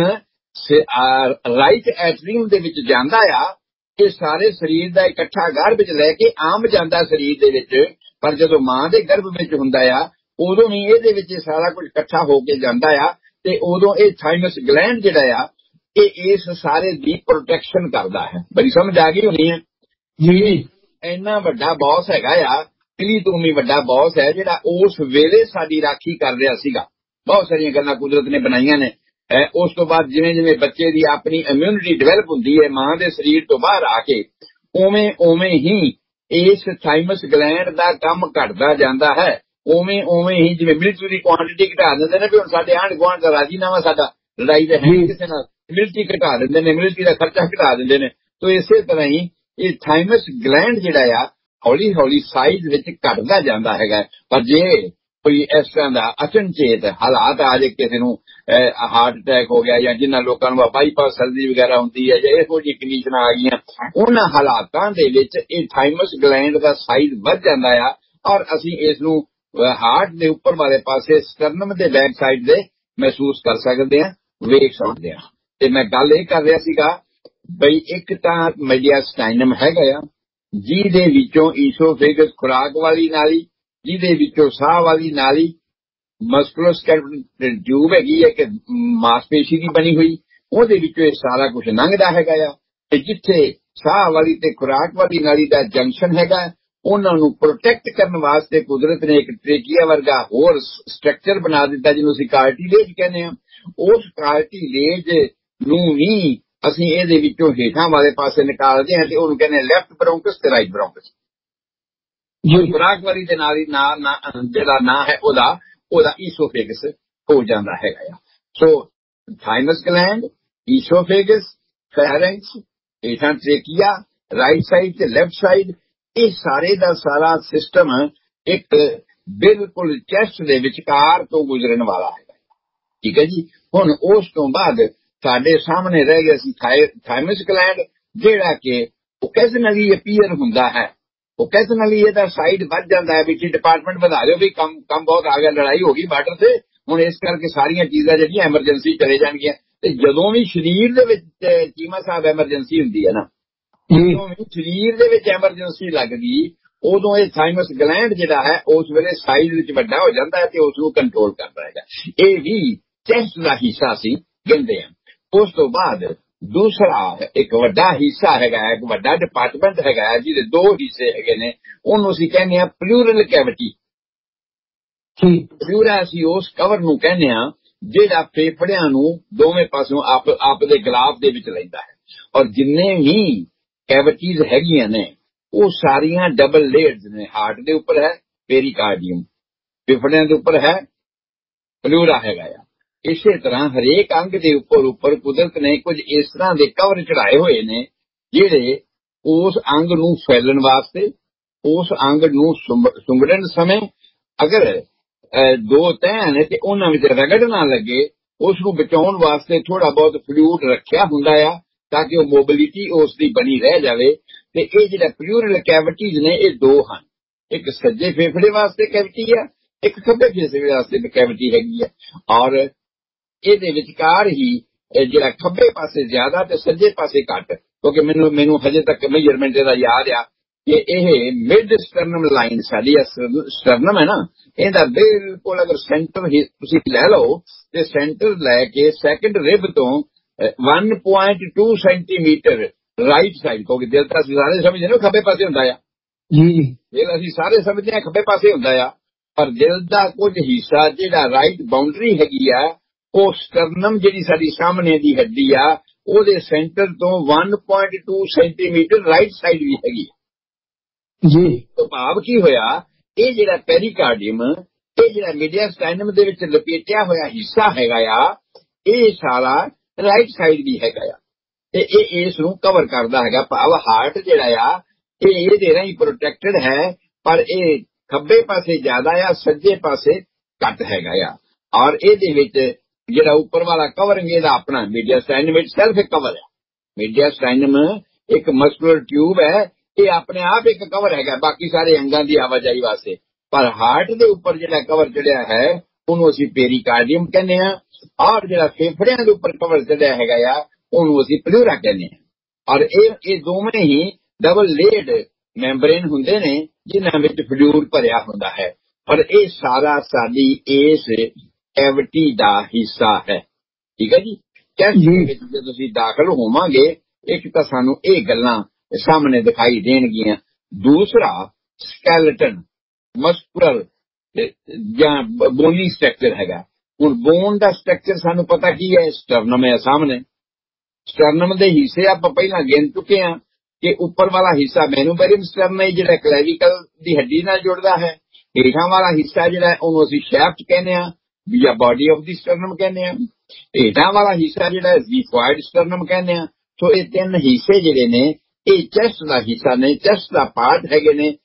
ਰਾਈਟ ਐਟਰੀਅਮ ਦੇ ਵਿੱਚ ਜਾਂਦਾ ਆ, ਇਹ ਸਾਰੇ ਸਰੀਰ ਦਾ ਇਕੱਠਾ ਗਾਰਬੇਜ ਲੈ ਕੇ ਆਮ ਜਾਂਦਾ ਸਰੀਰ ਦੇ ਵਿੱਚ। ਪਰ ਜਦੋਂ ਮਾਂ ਦੇ ਗਰਭ ਵਿੱਚ ਹੁੰਦਾ ਆ ਉਦੋਂ ਹੀ ਇਹਦੇ ਵਿੱਚ ਸਾਰਾ ਕੁਝ ਇਕੱਠਾ ਹੋ ਕੇ ਜਾਂਦਾ ਆ ਤੇ ਉਦੋਂ ਇਹ ਥਾਈਮਸ ਗਲੈਂਡ ਜਿਹੜਾ ਆ ਇਹ ਇਸ ਸਾਰੇ ਦੀ ਪ੍ਰੋਟੈਕਸ਼ਨ ਕਰਦਾ ਹੈ। ਬੜੀ ਸਮਝ ਆ ਗਈ ਹੋਣੀ ਹੈ ਜੀ। ਇੰਨਾ ਵੱਡਾ ਬੌਸ ਹੈਗਾ ਆ, ਕਿਲੀ ਤੋਂ ਵੀ ਵੱਡਾ ਬੌਸ ਹੈ, ਜਿਹੜਾ ਉਸ ਵੇਲੇ ਸਾਡੀ ਰਾਖੀ ਕਰ ਰਿਹਾ ਸੀਗਾ। ਬਹੁਤ ਸਾਰੀਆਂ ਗੱਲਾਂ ਕੁਦਰਤ ਨੇ ਬਣਾਈਆਂ ਨੇ। ਉਸ ਤੋਂ ਬਾਅਦ ਜਿਵੇਂ ਜਿਵੇਂ ਬੱਚੇ ਦੀ ਆਪਣੀ ਇਮਿਊਨਿਟੀ ਡਿਵੈਲਪ ਹੁੰਦੀ ਹੈ ਮਾਂ ਦੇ ਸਰੀਰ ਤੋਂ ਬਾਹਰ ਆ ਕੇ, ਉਵੇਂ ਉਵੇਂ ਹੀ ਇਸ ਥਾਈਮਸ ਗਲੈਂਡ ਦਾ ਕੰਮ ਘਟਦਾ ਜਾਂਦਾ ਹੈ। ਉਵੇਂ ਉਵੇਂ ਹੀ ਜਿਵੇਂ ਮਿਲਟਰੀ ਦੀ ਕੁਆਂਟਿਟੀ ਘਟਾ ਦਿੰਦੇ ਨੇ, ਵੀ ਹੁਣ ਸਾਡੇ ਆਂਢ ਗੁਆਂਢ ਦਾ ਰਾਜੀਨਾਮਾ ਸਾਡਾ, ਲੜਾਈ ਦਾ ਹੈ ਕਿਸੇ ਨਾਲ, ਮਿਲਟਰੀ ਘਟਾ ਦਿੰਦੇ ਨੇ, ਮਿਲਟਰੀ ਦਾ ਖਰਚਾ ਘਟਾ ਦਿੰਦੇ ਨੇ। ਤੋ ਇਸੇ ਤਰ੍ਹਾਂ ਹੀ ਇਹ ਥਾਈਮਸ ਗਲੈਂਡ ਜਿਹੜਾ ਆ ਹੌਲੀ ਹੌਲੀ ਸਾਈਜ਼ ਵਿੱਚ ਘਟਦਾ ਜਾਂਦਾ ਹੈਗਾ। ਪਰ ਜੇ ਕੋਈ ਇਸ ਤਰ੍ਹਾਂ ਦਾ ਅਚਨਚੇਤ ਹਾਲਾਤ ਆ ਜੇ, ਕਿਸੇ ਨੂੰ ਹਾਰਟ ਅਟੈਕ ਹੋ ਗਿਆ ਜਾਂ ਜਿਨ੍ਹਾਂ ਲੋਕਾਂ ਨੂੰ ਬਾਈਪਾਸ ਸਰਜਰੀ ਵਗੈਰਾ ਹੁੰਦੀ ਹੈ ਜਾਂ ਇਹੋ ਜਿਹੀ ਕੰਡੀਸ਼ਨਾਂ ਆ ਗਈਆਂ, ਉਹਨਾਂ ਹਾਲਾਤਾਂ ਦੇ ਵਿੱਚ ਇਹ ਥਾਈਮਸ ਗਲੈਂਡ ਦਾ ਸਾਈਜ਼ ਵੱਧ ਜਾਂਦਾ ਆ ਔਰ ਅਸੀਂ ਇਸ ਨੂੰ ਹਾਰਟ ਦੇ ਉੱਪਰ ਵਾਲੇ ਪਾਸੇ ਸਟਰਨਮ ਦੇ ਬੈਕ ਸਾਈਡ ਦੇ ਮਹਿਸੂਸ ਕਰ ਸਕਦੇ ਹਾਂ, ਵੇਖ ਸਕਦੇ ਹਾਂ। ਤੇ ਮੈਂ ਗੱਲ ਇਹ ਕਰ ਰਿਹਾ ਸੀਗਾ ਬਈ ਇੱਕ ਤਾਂ ਮੀਡੀਆਸਟਾਈਨਮ ਹੈਗਾ ਆ, ਜਿਹਦੇ ਵਿੱਚੋਂ ਈਸੋਫੇਗਸ ਖੁਰਾਕ ਵਾਲੀ ਨਾਲੀ, ਜਿਹਦੇ ਵਿੱਚੋਂ ਸਾਹ ਵਾਲੀ ਨਾਲੀ, ਮਸਕੂਲੋਸਕੈਲੇਟਲ ਟਿਊਬ ਹੈਗੀ ਹੈ ਕਿ ਮਾਸਪੇਸ਼ੀ ਦੀ ਬਣੀ ਹੋਈ, ਉਹਦੇ ਵਿੱਚੋਂ ਇਹ ਸਾਰਾ ਕੁਝ ਲੰਘਦਾ ਹੈਗਾ ਆ। ਤੇ ਜਿੱਥੇ ਸਾਹ ਵਾਲੀ ਤੇ ਖੁਰਾਕ ਵਾਲੀ ਨਾਲੀ ਦਾ ਜੰਕਸ਼ਨ ਹੈਗਾ, ਉਹਨਾਂ ਨੂੰ ਪ੍ਰੋਟੈਕਟ ਕਰਨ ਵਾਸਤੇ ਕੁਦਰਤ ਨੇ ਇੱਕ ਟ੍ਰੇਕੀਆ ਵਰਗਾ ਹੋਰ ਸਟਰਕਚਰ ਬਣਾ ਦਿੱਤਾ, ਜਿਹਨੂੰ ਅਸੀਂ ਕਾਰਟੀਲੇਜ ਕਹਿੰਦੇ ਹਾਂ। ਉਸ ਕਾਰਟੀਲੇਜ ਨੂੰ ਵੀ ਅਸੀਂ ਇਹਦੇ ਵਿੱਚੋਂ ਹੇਠਾਂ ਵਾਲੇ ਪਾਸੇ ਨਿਕਾਲਦੇ ਹਾਂ ਤੇ ਉਹਨੂੰ ਕਹਿੰਦੇ ਲੈਫਟ ਬ੍ਰੌਂਕਸ ਤੇ ਰਾਈਟ ਬ੍ਰੌਂਕਸ। ਖੁਰਾਕ ਵਾਲੀ ਦੇ ਨਾਲ ਹੀ ਨਾ ਜਿਹੜਾ ਨਾਂ ਹੈ ਉਹਦਾ ਉਹਦਾ ਈਸੋਫੇਗਸ ਹੋ ਜਾਂਦਾ ਹੈਗਾ ਆ। ਸੋ ਥਾਈਮਸ ਗਲੈਂਡ, ਈਸੋਫੇਗਸ, ਫੈਰਿੰਕਸ, ਹੇਠਾਂ ਟ੍ਰੇਕੀਆ, ਰਾਈਟ ਸਾਈਡ ਤੇ ਲੈਫਟ ਸਾਈਡ, ਇਹ ਸਾਰੇ ਦਾ ਸਾਰਾ ਸਿਸਟਮ ਇੱਕ ਬਿਲਕੁਲ ਚੈਸਟ ਦੇ ਵਿਚਕਾਰ ਤੋਂ ਗੁਜ਼ਰਨ ਵਾਲਾ ਹੈਗਾ। ਠੀਕ ਹੈ ਜੀ। ਹੁਣ ਉਸ ਤੋਂ ਬਾਅਦ ਸਾਡੇ ਸਾਹਮਣੇ ਰਹਿ ਗਿਆ ਸੀ ਥਾਈਮਸ ਗਲੈਂਡ, ਜਿਹੜਾ ਕਿ ਓਕੇਜ਼ਨਲੀ ਅਪੀਅਰ ਹੁੰਦਾ ਹੈ। ਓਕੇਜ਼ਨਲੀ ਇਹਦਾ ਸਾਈਡ ਵੱਧ ਜਾਂਦਾ ਹੈ, ਵਿੱਚ ਡਿਪਾਰਟਮੈਂਟ ਵਧਾ ਦਿਓ ਵੀ ਕੰਮ ਕੰਮ ਬਹੁਤ ਆ ਗਿਆ, ਲੜਾਈ ਹੋ ਗਈ ਬਾਰਡਰ ਤੇ, ਹੁਣ ਇਸ ਕਰਕੇ ਸਾਰੀਆਂ ਚੀਜ਼ਾਂ ਜਿਹੜੀਆਂ ਐਮਰਜੈਂਸੀ ਚਲੇ ਜਾਣਗੀਆਂ। ਤੇ ਜਦੋਂ ਵੀ ਸਰੀਰ ਦੇ ਵਿੱਚ ਚੀਮਾ ਸਾਹਿਬ ਐਮਰਜੈਂਸੀ ਹੁੰਦੀ ਹੈ ਨਾ, ਜਦੋਂ ਵੀ ਸਰੀਰ ਦੇ ਵਿੱਚ ਐਮਰਜੈਂਸੀ ਲੱਗਦੀ, ਉਦੋਂ ਇਹ ਥਾਈਮਸ ਗਲੈਂਡ ਜਿਹੜਾ ਹੈ ਉਸ ਵੇਲੇ ਸਾਈਜ਼ ਵਿੱਚ ਵੱਡਾ ਹੋ ਜਾਂਦਾ ਹੈ ਤੇ ਉਸ ਨੂੰ ਕੰਟਰੋਲ ਕਰਦਾ ਹੈਗਾ। ਇਹ ਵੀ ਚੈਸਟ ਦਾ ਹਿੱਸਾ ਸੀ ਕਹਿੰਦੇ ਆ। ਉਸ ਤੋਂ ਬਾਅਦ ਦੂਸਰਾ ਇੱਕ ਵੱਡਾ ਹਿੱਸਾ ਹੈਗਾ, ਇੱਕ ਵੱਡਾ ਡਿਪਾਰਟਮੈਂਟ ਹੈਗਾ, ਜਿਹਦੇ ਦੋ ਹਿੱਸੇ ਹੈਗੇ ਨੇ, ਉਹਨੂੰ ਅਸੀਂ ਕਹਿੰਦੇ ਹਾਂ ਪਲੂਰਲ ਕੈਵਿਟੀ। ਪਲੂਰਾ ਅਸੀਂ ਉਸ ਕਵਰ ਨੂੰ ਕਹਿੰਦੇ ਹਾਂ ਜਿਹੜਾ ਫੇਫੜਿਆਂ ਨੂੰ ਦੋਵੇਂ ਪਾਸਿਓਂ ਆਪ ਆਪ ਦੇ ਗਲਾਫ ਦੇ ਵਿੱਚ ਲੈਂਦਾ ਹੈ। ਔਰ ਜਿੰਨੇ ਵੀ ਕੈਵਿਟੀਜ਼ ਹੈਗੀਆਂ ਨੇ ਉਹ ਸਾਰੀਆਂ ਡਬਲ ਲੇਅਰਡ ਨੇ। ਹਾਰਟ ਦੇ ਉੱਪਰ ਹੈ ਪੇਰੀਕਾਰਡੀਅਮ, ਫੇਫੜਿਆਂ ਦੇ ਉੱਪਰ ਹੈ ਪਲੂਰਾ ਹੈਗਾ ਆ। ਇਸੇ ਤਰ੍ਹਾਂ ਹਰੇਕ ਅੰਗ ਦੇ ਉੱਪਰ ਉੱਪਰ ਕੁਦਰਤ ਨੇ ਕੁਝ ਇਸ ਤਰ੍ਹਾਂ ਦੇ ਕਵਰ ਚੜਾਏ ਹੋਏ ਨੇ, ਜਿਹੜੇ ਉਸ ਅੰਗ ਨੂੰ ਫੈਲਣ ਵਾਸਤੇ, ਉਸ ਅੰਗ ਨੂੰ ਸੁੰਗੜਨ ਸਮੇਂ ਅਗਰ ਦੋ ਤਹਿ ਨੇ ਤੇ ਉਹਨਾਂ ਵਿੱਚ ਰਗੜ ਨਾ ਲੱਗੇ, ਉਸ ਨੂੰ ਬਚਾਉਣ ਵਾਸਤੇ ਥੋੜਾ ਬਹੁਤ ਫਲੂਇਡ ਰੱਖਿਆ ਹੁੰਦਾ ਆ ਤਾਂ ਕਿ ਉਹ ਮੋਬਿਲਿਟੀ ਉਸ ਦੀ ਬਣੀ ਰਹਿ ਜਾਵੇ। ਤੇ ਇਹ ਜਿਹੜਾ ਪਲੂਰਲ ਕੈਵਿਟੀਜ਼ ਨੇ ਇਹ ਦੋ ਹਨ, ਇੱਕ ਸੱਜੇ ਫੇਫੜੇ ਵਾਸਤੇ ਕੈਵਿਟੀ ਆ, ਇੱਕ ਖੱਬੇ ਫੇਫੜੇ ਵਾਸਤੇ ਕੈਵਿਟੀ ਹੈਗੀ ਆ। ਔਰ ਇਹਦੇ ਵਿਚਕਾਰ ਹੀ ਜਿਹੜਾ ਖੱਬੇ ਪਾਸੇ ਜ਼ਿਆਦਾ ਤੇ ਸੱਜੇ ਪਾਸੇ ਘੱਟ, ਕਿਉਂਕਿ ਮੈਨੂੰ ਮੈਨੂੰ ਹਜੇ ਤੱਕ ਮੇਜਰਮੈਂਟ ਇਹਦਾ ਯਾਦ ਆ ਕਿ ਇਹ ਮਿਡ ਸਟਰਨਮ ਲਾਈਨ ਸਾਡੀ ਸਟਰਨਮ ਹੈ ਨਾ, ਇਹਦਾ ਬਿਲਕੁਲ ਅਗਰ ਸੈਂਟਰ ਤੁਸੀਂ ਲੈ ਲਓ ਤੇ ਸੈਂਟਰ ਲੈ ਕੇ ਸੈਕਿੰਡ ਰਿਬ ਤੋਂ ਇੱਕ ਪੁਆਇੰਟ ਦੋ ਸੈਂਟੀਮੀਟਰ ਰਾਈਟ ਸਾਈਡ, ਕਿਉਂਕਿ ਦਿਲ ਤਾਂ ਅਸੀਂ ਸਾਰੇ ਸਮਝਦੇ ਨੇ ਖੱਬੇ ਪਾਸੇ ਹੁੰਦਾ ਆ ਜੀ, ਦਿਲ ਅਸੀਂ ਸਾਰੇ ਸਮਝਦੇ ਹਾਂ ਖੱਬੇ ਪਾਸੇ ਹੁੰਦਾ ਆ, ਪਰ ਦਿਲ ਦਾ ਕੁਝ ਹਿੱਸਾ ਜਿਹੜਾ ਰਾਈਟ ਬਾਉਂਡਰੀ ਹੈਗੀ ਆ, ਉਹ ਸਟਰਨਮ ਜਿਹੜੀ ਸਾਡੀ ਸਾਹਮਣੇ ਦੀ ਹੱਡੀ ਆ ਉਹਦੇ ਸੈਂਟਰ ਤੋਂ ਇੱਕ ਪੁਆਇੰਟ ਦੋ ਸੈਂਟੀਮੀਟਰ ਰਾਈਟ ਸਾਈਡ ਵੀ ਹੈਗੀ ਜੀ। ਤਾਂ ਭਾਵ ਕੀ ਹੋਇਆ, ਇਹ ਜਿਹੜਾ ਪੈਰੀਕਾਰਡੀਅਮ, ਇਹ ਜਿਹੜਾ ਮੀਡੀਆਸਟਾਈਨਮ ਦੇ ਵਿੱਚ ਲਪੇਟਿਆ ਹੋਇਆ ਹਿੱਸਾ ਹੈਗਾ ਆ, ਇਹ ਸਾਰਾ ਰਾਈਟ ਸਾਈਡ ਵੀ ਹੈਗਾ ਆ ਤੇ ਇਹ ਇਸ ਨੂੰ ਕਵਰ ਕਰਦਾ ਹੈਗਾ। ਭਾਵ ਹਾਰਟ ਜਿਹੜਾ ਆ ਇਹ ਇਹਦੇ ਰਾਹੀਂ ਪ੍ਰੋਟੈਕਟਡ ਹੈ, ਪਰ ਇਹ ਖੱਬੇ ਪਾਸੇ ਜ਼ਿਆਦਾ ਆ, ਸੱਜੇ ਪਾਸੇ ਘੱਟ ਹੈਗਾ ਆ। ਔਰ ਇਹਦੇ ਵਿੱਚ ਜਿਹੜਾ ਉੱਪਰ ਵਾਲਾ ਕਵਰਿੰਗ ਇਹਦਾ ਆਪਣਾ ਮੀਡੀਆਸਟਾਈਨਮ ਵਿੱਚ ਸੈਲਫ ਇੱਕ ਕਵਰ ਹੈ। ਮੀਡੀਆਸਟਾਈਨਮ ਇੱਕ ਮਸਕੂਲਰ ਟਿਊਬ ਹੈ, ਇਹ ਆਪਣੇ ਆਪ ਇੱਕ ਕਵਰ ਹੈਗਾ ਬਾਕੀ ਸਾਰੇ ਅੰਗਾਂ ਦੀ ਆਵਾਜਾਈ ਵਾਸਤੇ। ਪਰ ਹਾਰਟ ਦੇ ਉੱਪਰ ਜਿਹੜਾ ਕਵਰ ਚੜਿਆ ਹੈ ਉਹਨੂੰ ਅਸੀਂ ਪੇਰੀਕਾਰਡੀਅਮ ਕਹਿੰਦੇ ਹਾਂ, ਔਰ ਜਿਹੜਾ ਫੇਫੜਿਆਂ ਦੇ ਉੱਪਰ ਕਵਰ ਚੜਿਆ ਹੈਗਾ ਆ ਉਹਨੂੰ ਅਸੀਂ ਪਲੂਰਾ ਕਹਿੰਦੇ ਹਾਂ। ਔਰ ਇਹ ਇਹ ਦੋਵੇਂ ਹੀ ਡਬਲ ਲੇਅਰਡ ਮੈਂਬਰੇਨ ਹੁੰਦੇ ਨੇ ਜਿਨ੍ਹਾਂ ਵਿੱਚ ਫਲੂਇਡ ਭਰਿਆ ਹੁੰਦਾ ਹੈ। ਪਰ ਇਹ ਸਾਰਾ ਸਾਡੀ ਇਸ ਕੈਵਿਟੀ ਦਾ ਹਿੱਸਾ ਹੈ। ਠੀਕ ਹੈ ਜੀ। ਚੈਸਟ ਦੇ ਵਿੱਚ ਜਦੋਂ ਅਸੀਂ ਦਾਖਲ ਹੋਵਾਂਗੇ ਇੱਕ ਤਾਂ ਸਾਨੂੰ ਇਹ ਗੱਲਾਂ ਸਾਹਮਣੇ ਦਿਖਾਈ ਦੇਣਗੀਆਂ। ਦੂਸਰਾ ਸਕੈਲਟਨ ਮਸਕੂਲਰ ਜਾਂ ਬੋਨੀ ਸਟਰਕਚਰ ਹੈਗਾ। ਹੁਣ ਬੋਨ ਦਾ ਸਟਰਕਚਰ ਸਾਨੂੰ ਪਤਾ ਕੀ ਹੈ, ਸਟਰਨਮ ਹੈ ਸਾਹਮਣੇ। ਸਟਰਨਮ ਦੇ ਹਿੱਸੇ ਆਪਾਂ ਪਹਿਲਾਂ ਗਿਣ ਚੁੱਕੇ ਹਾਂ ਕਿ ਉੱਪਰ ਵਾਲਾ ਹਿੱਸਾ ਮੈਨੂਬੈਰੀਅਮ ਸਟਰਨਮ ਹੈ ਜਿਹੜਾ ਕਲੈਵੀਕਲ ਦੀ ਹੱਡੀ ਨਾਲ ਜੁੜਦਾ ਹੈ। ਹੇਠਾਂ ਵਾਲਾ ਹਿੱਸਾ ਜਿਹੜਾ ਉਹਨੂੰ ਅਸੀਂ ਸ਼ੈਫਟ ਕਹਿੰਦੇ ਹਾਂ ਜਾਂ ਬਾਡੀ ਆਫ ਦੀ ਸਟਰਨਮ ਕਹਿੰਦੇ ਹਾਂ। ਹੇਠਾਂ ਵਾਲਾ ਹਿੱਸਾ ਜਿਹੜਾ ਜ਼ੀਫੋਇਡ ਸਟਰਨਮ ਕਹਿੰਦੇ ਹਾਂ। ਸੋ ਇਹ ਤਿੰਨ ਹਿੱਸੇ ਜਿਹੜੇ ਨੇ ਇਹ ਚੈਸਟ ਦਾ ਹਿੱਸਾ ਨੇ, ਚੈਸਟ ਦਾ ਪਾਰਟ ਹੈਗੇ ਨੇ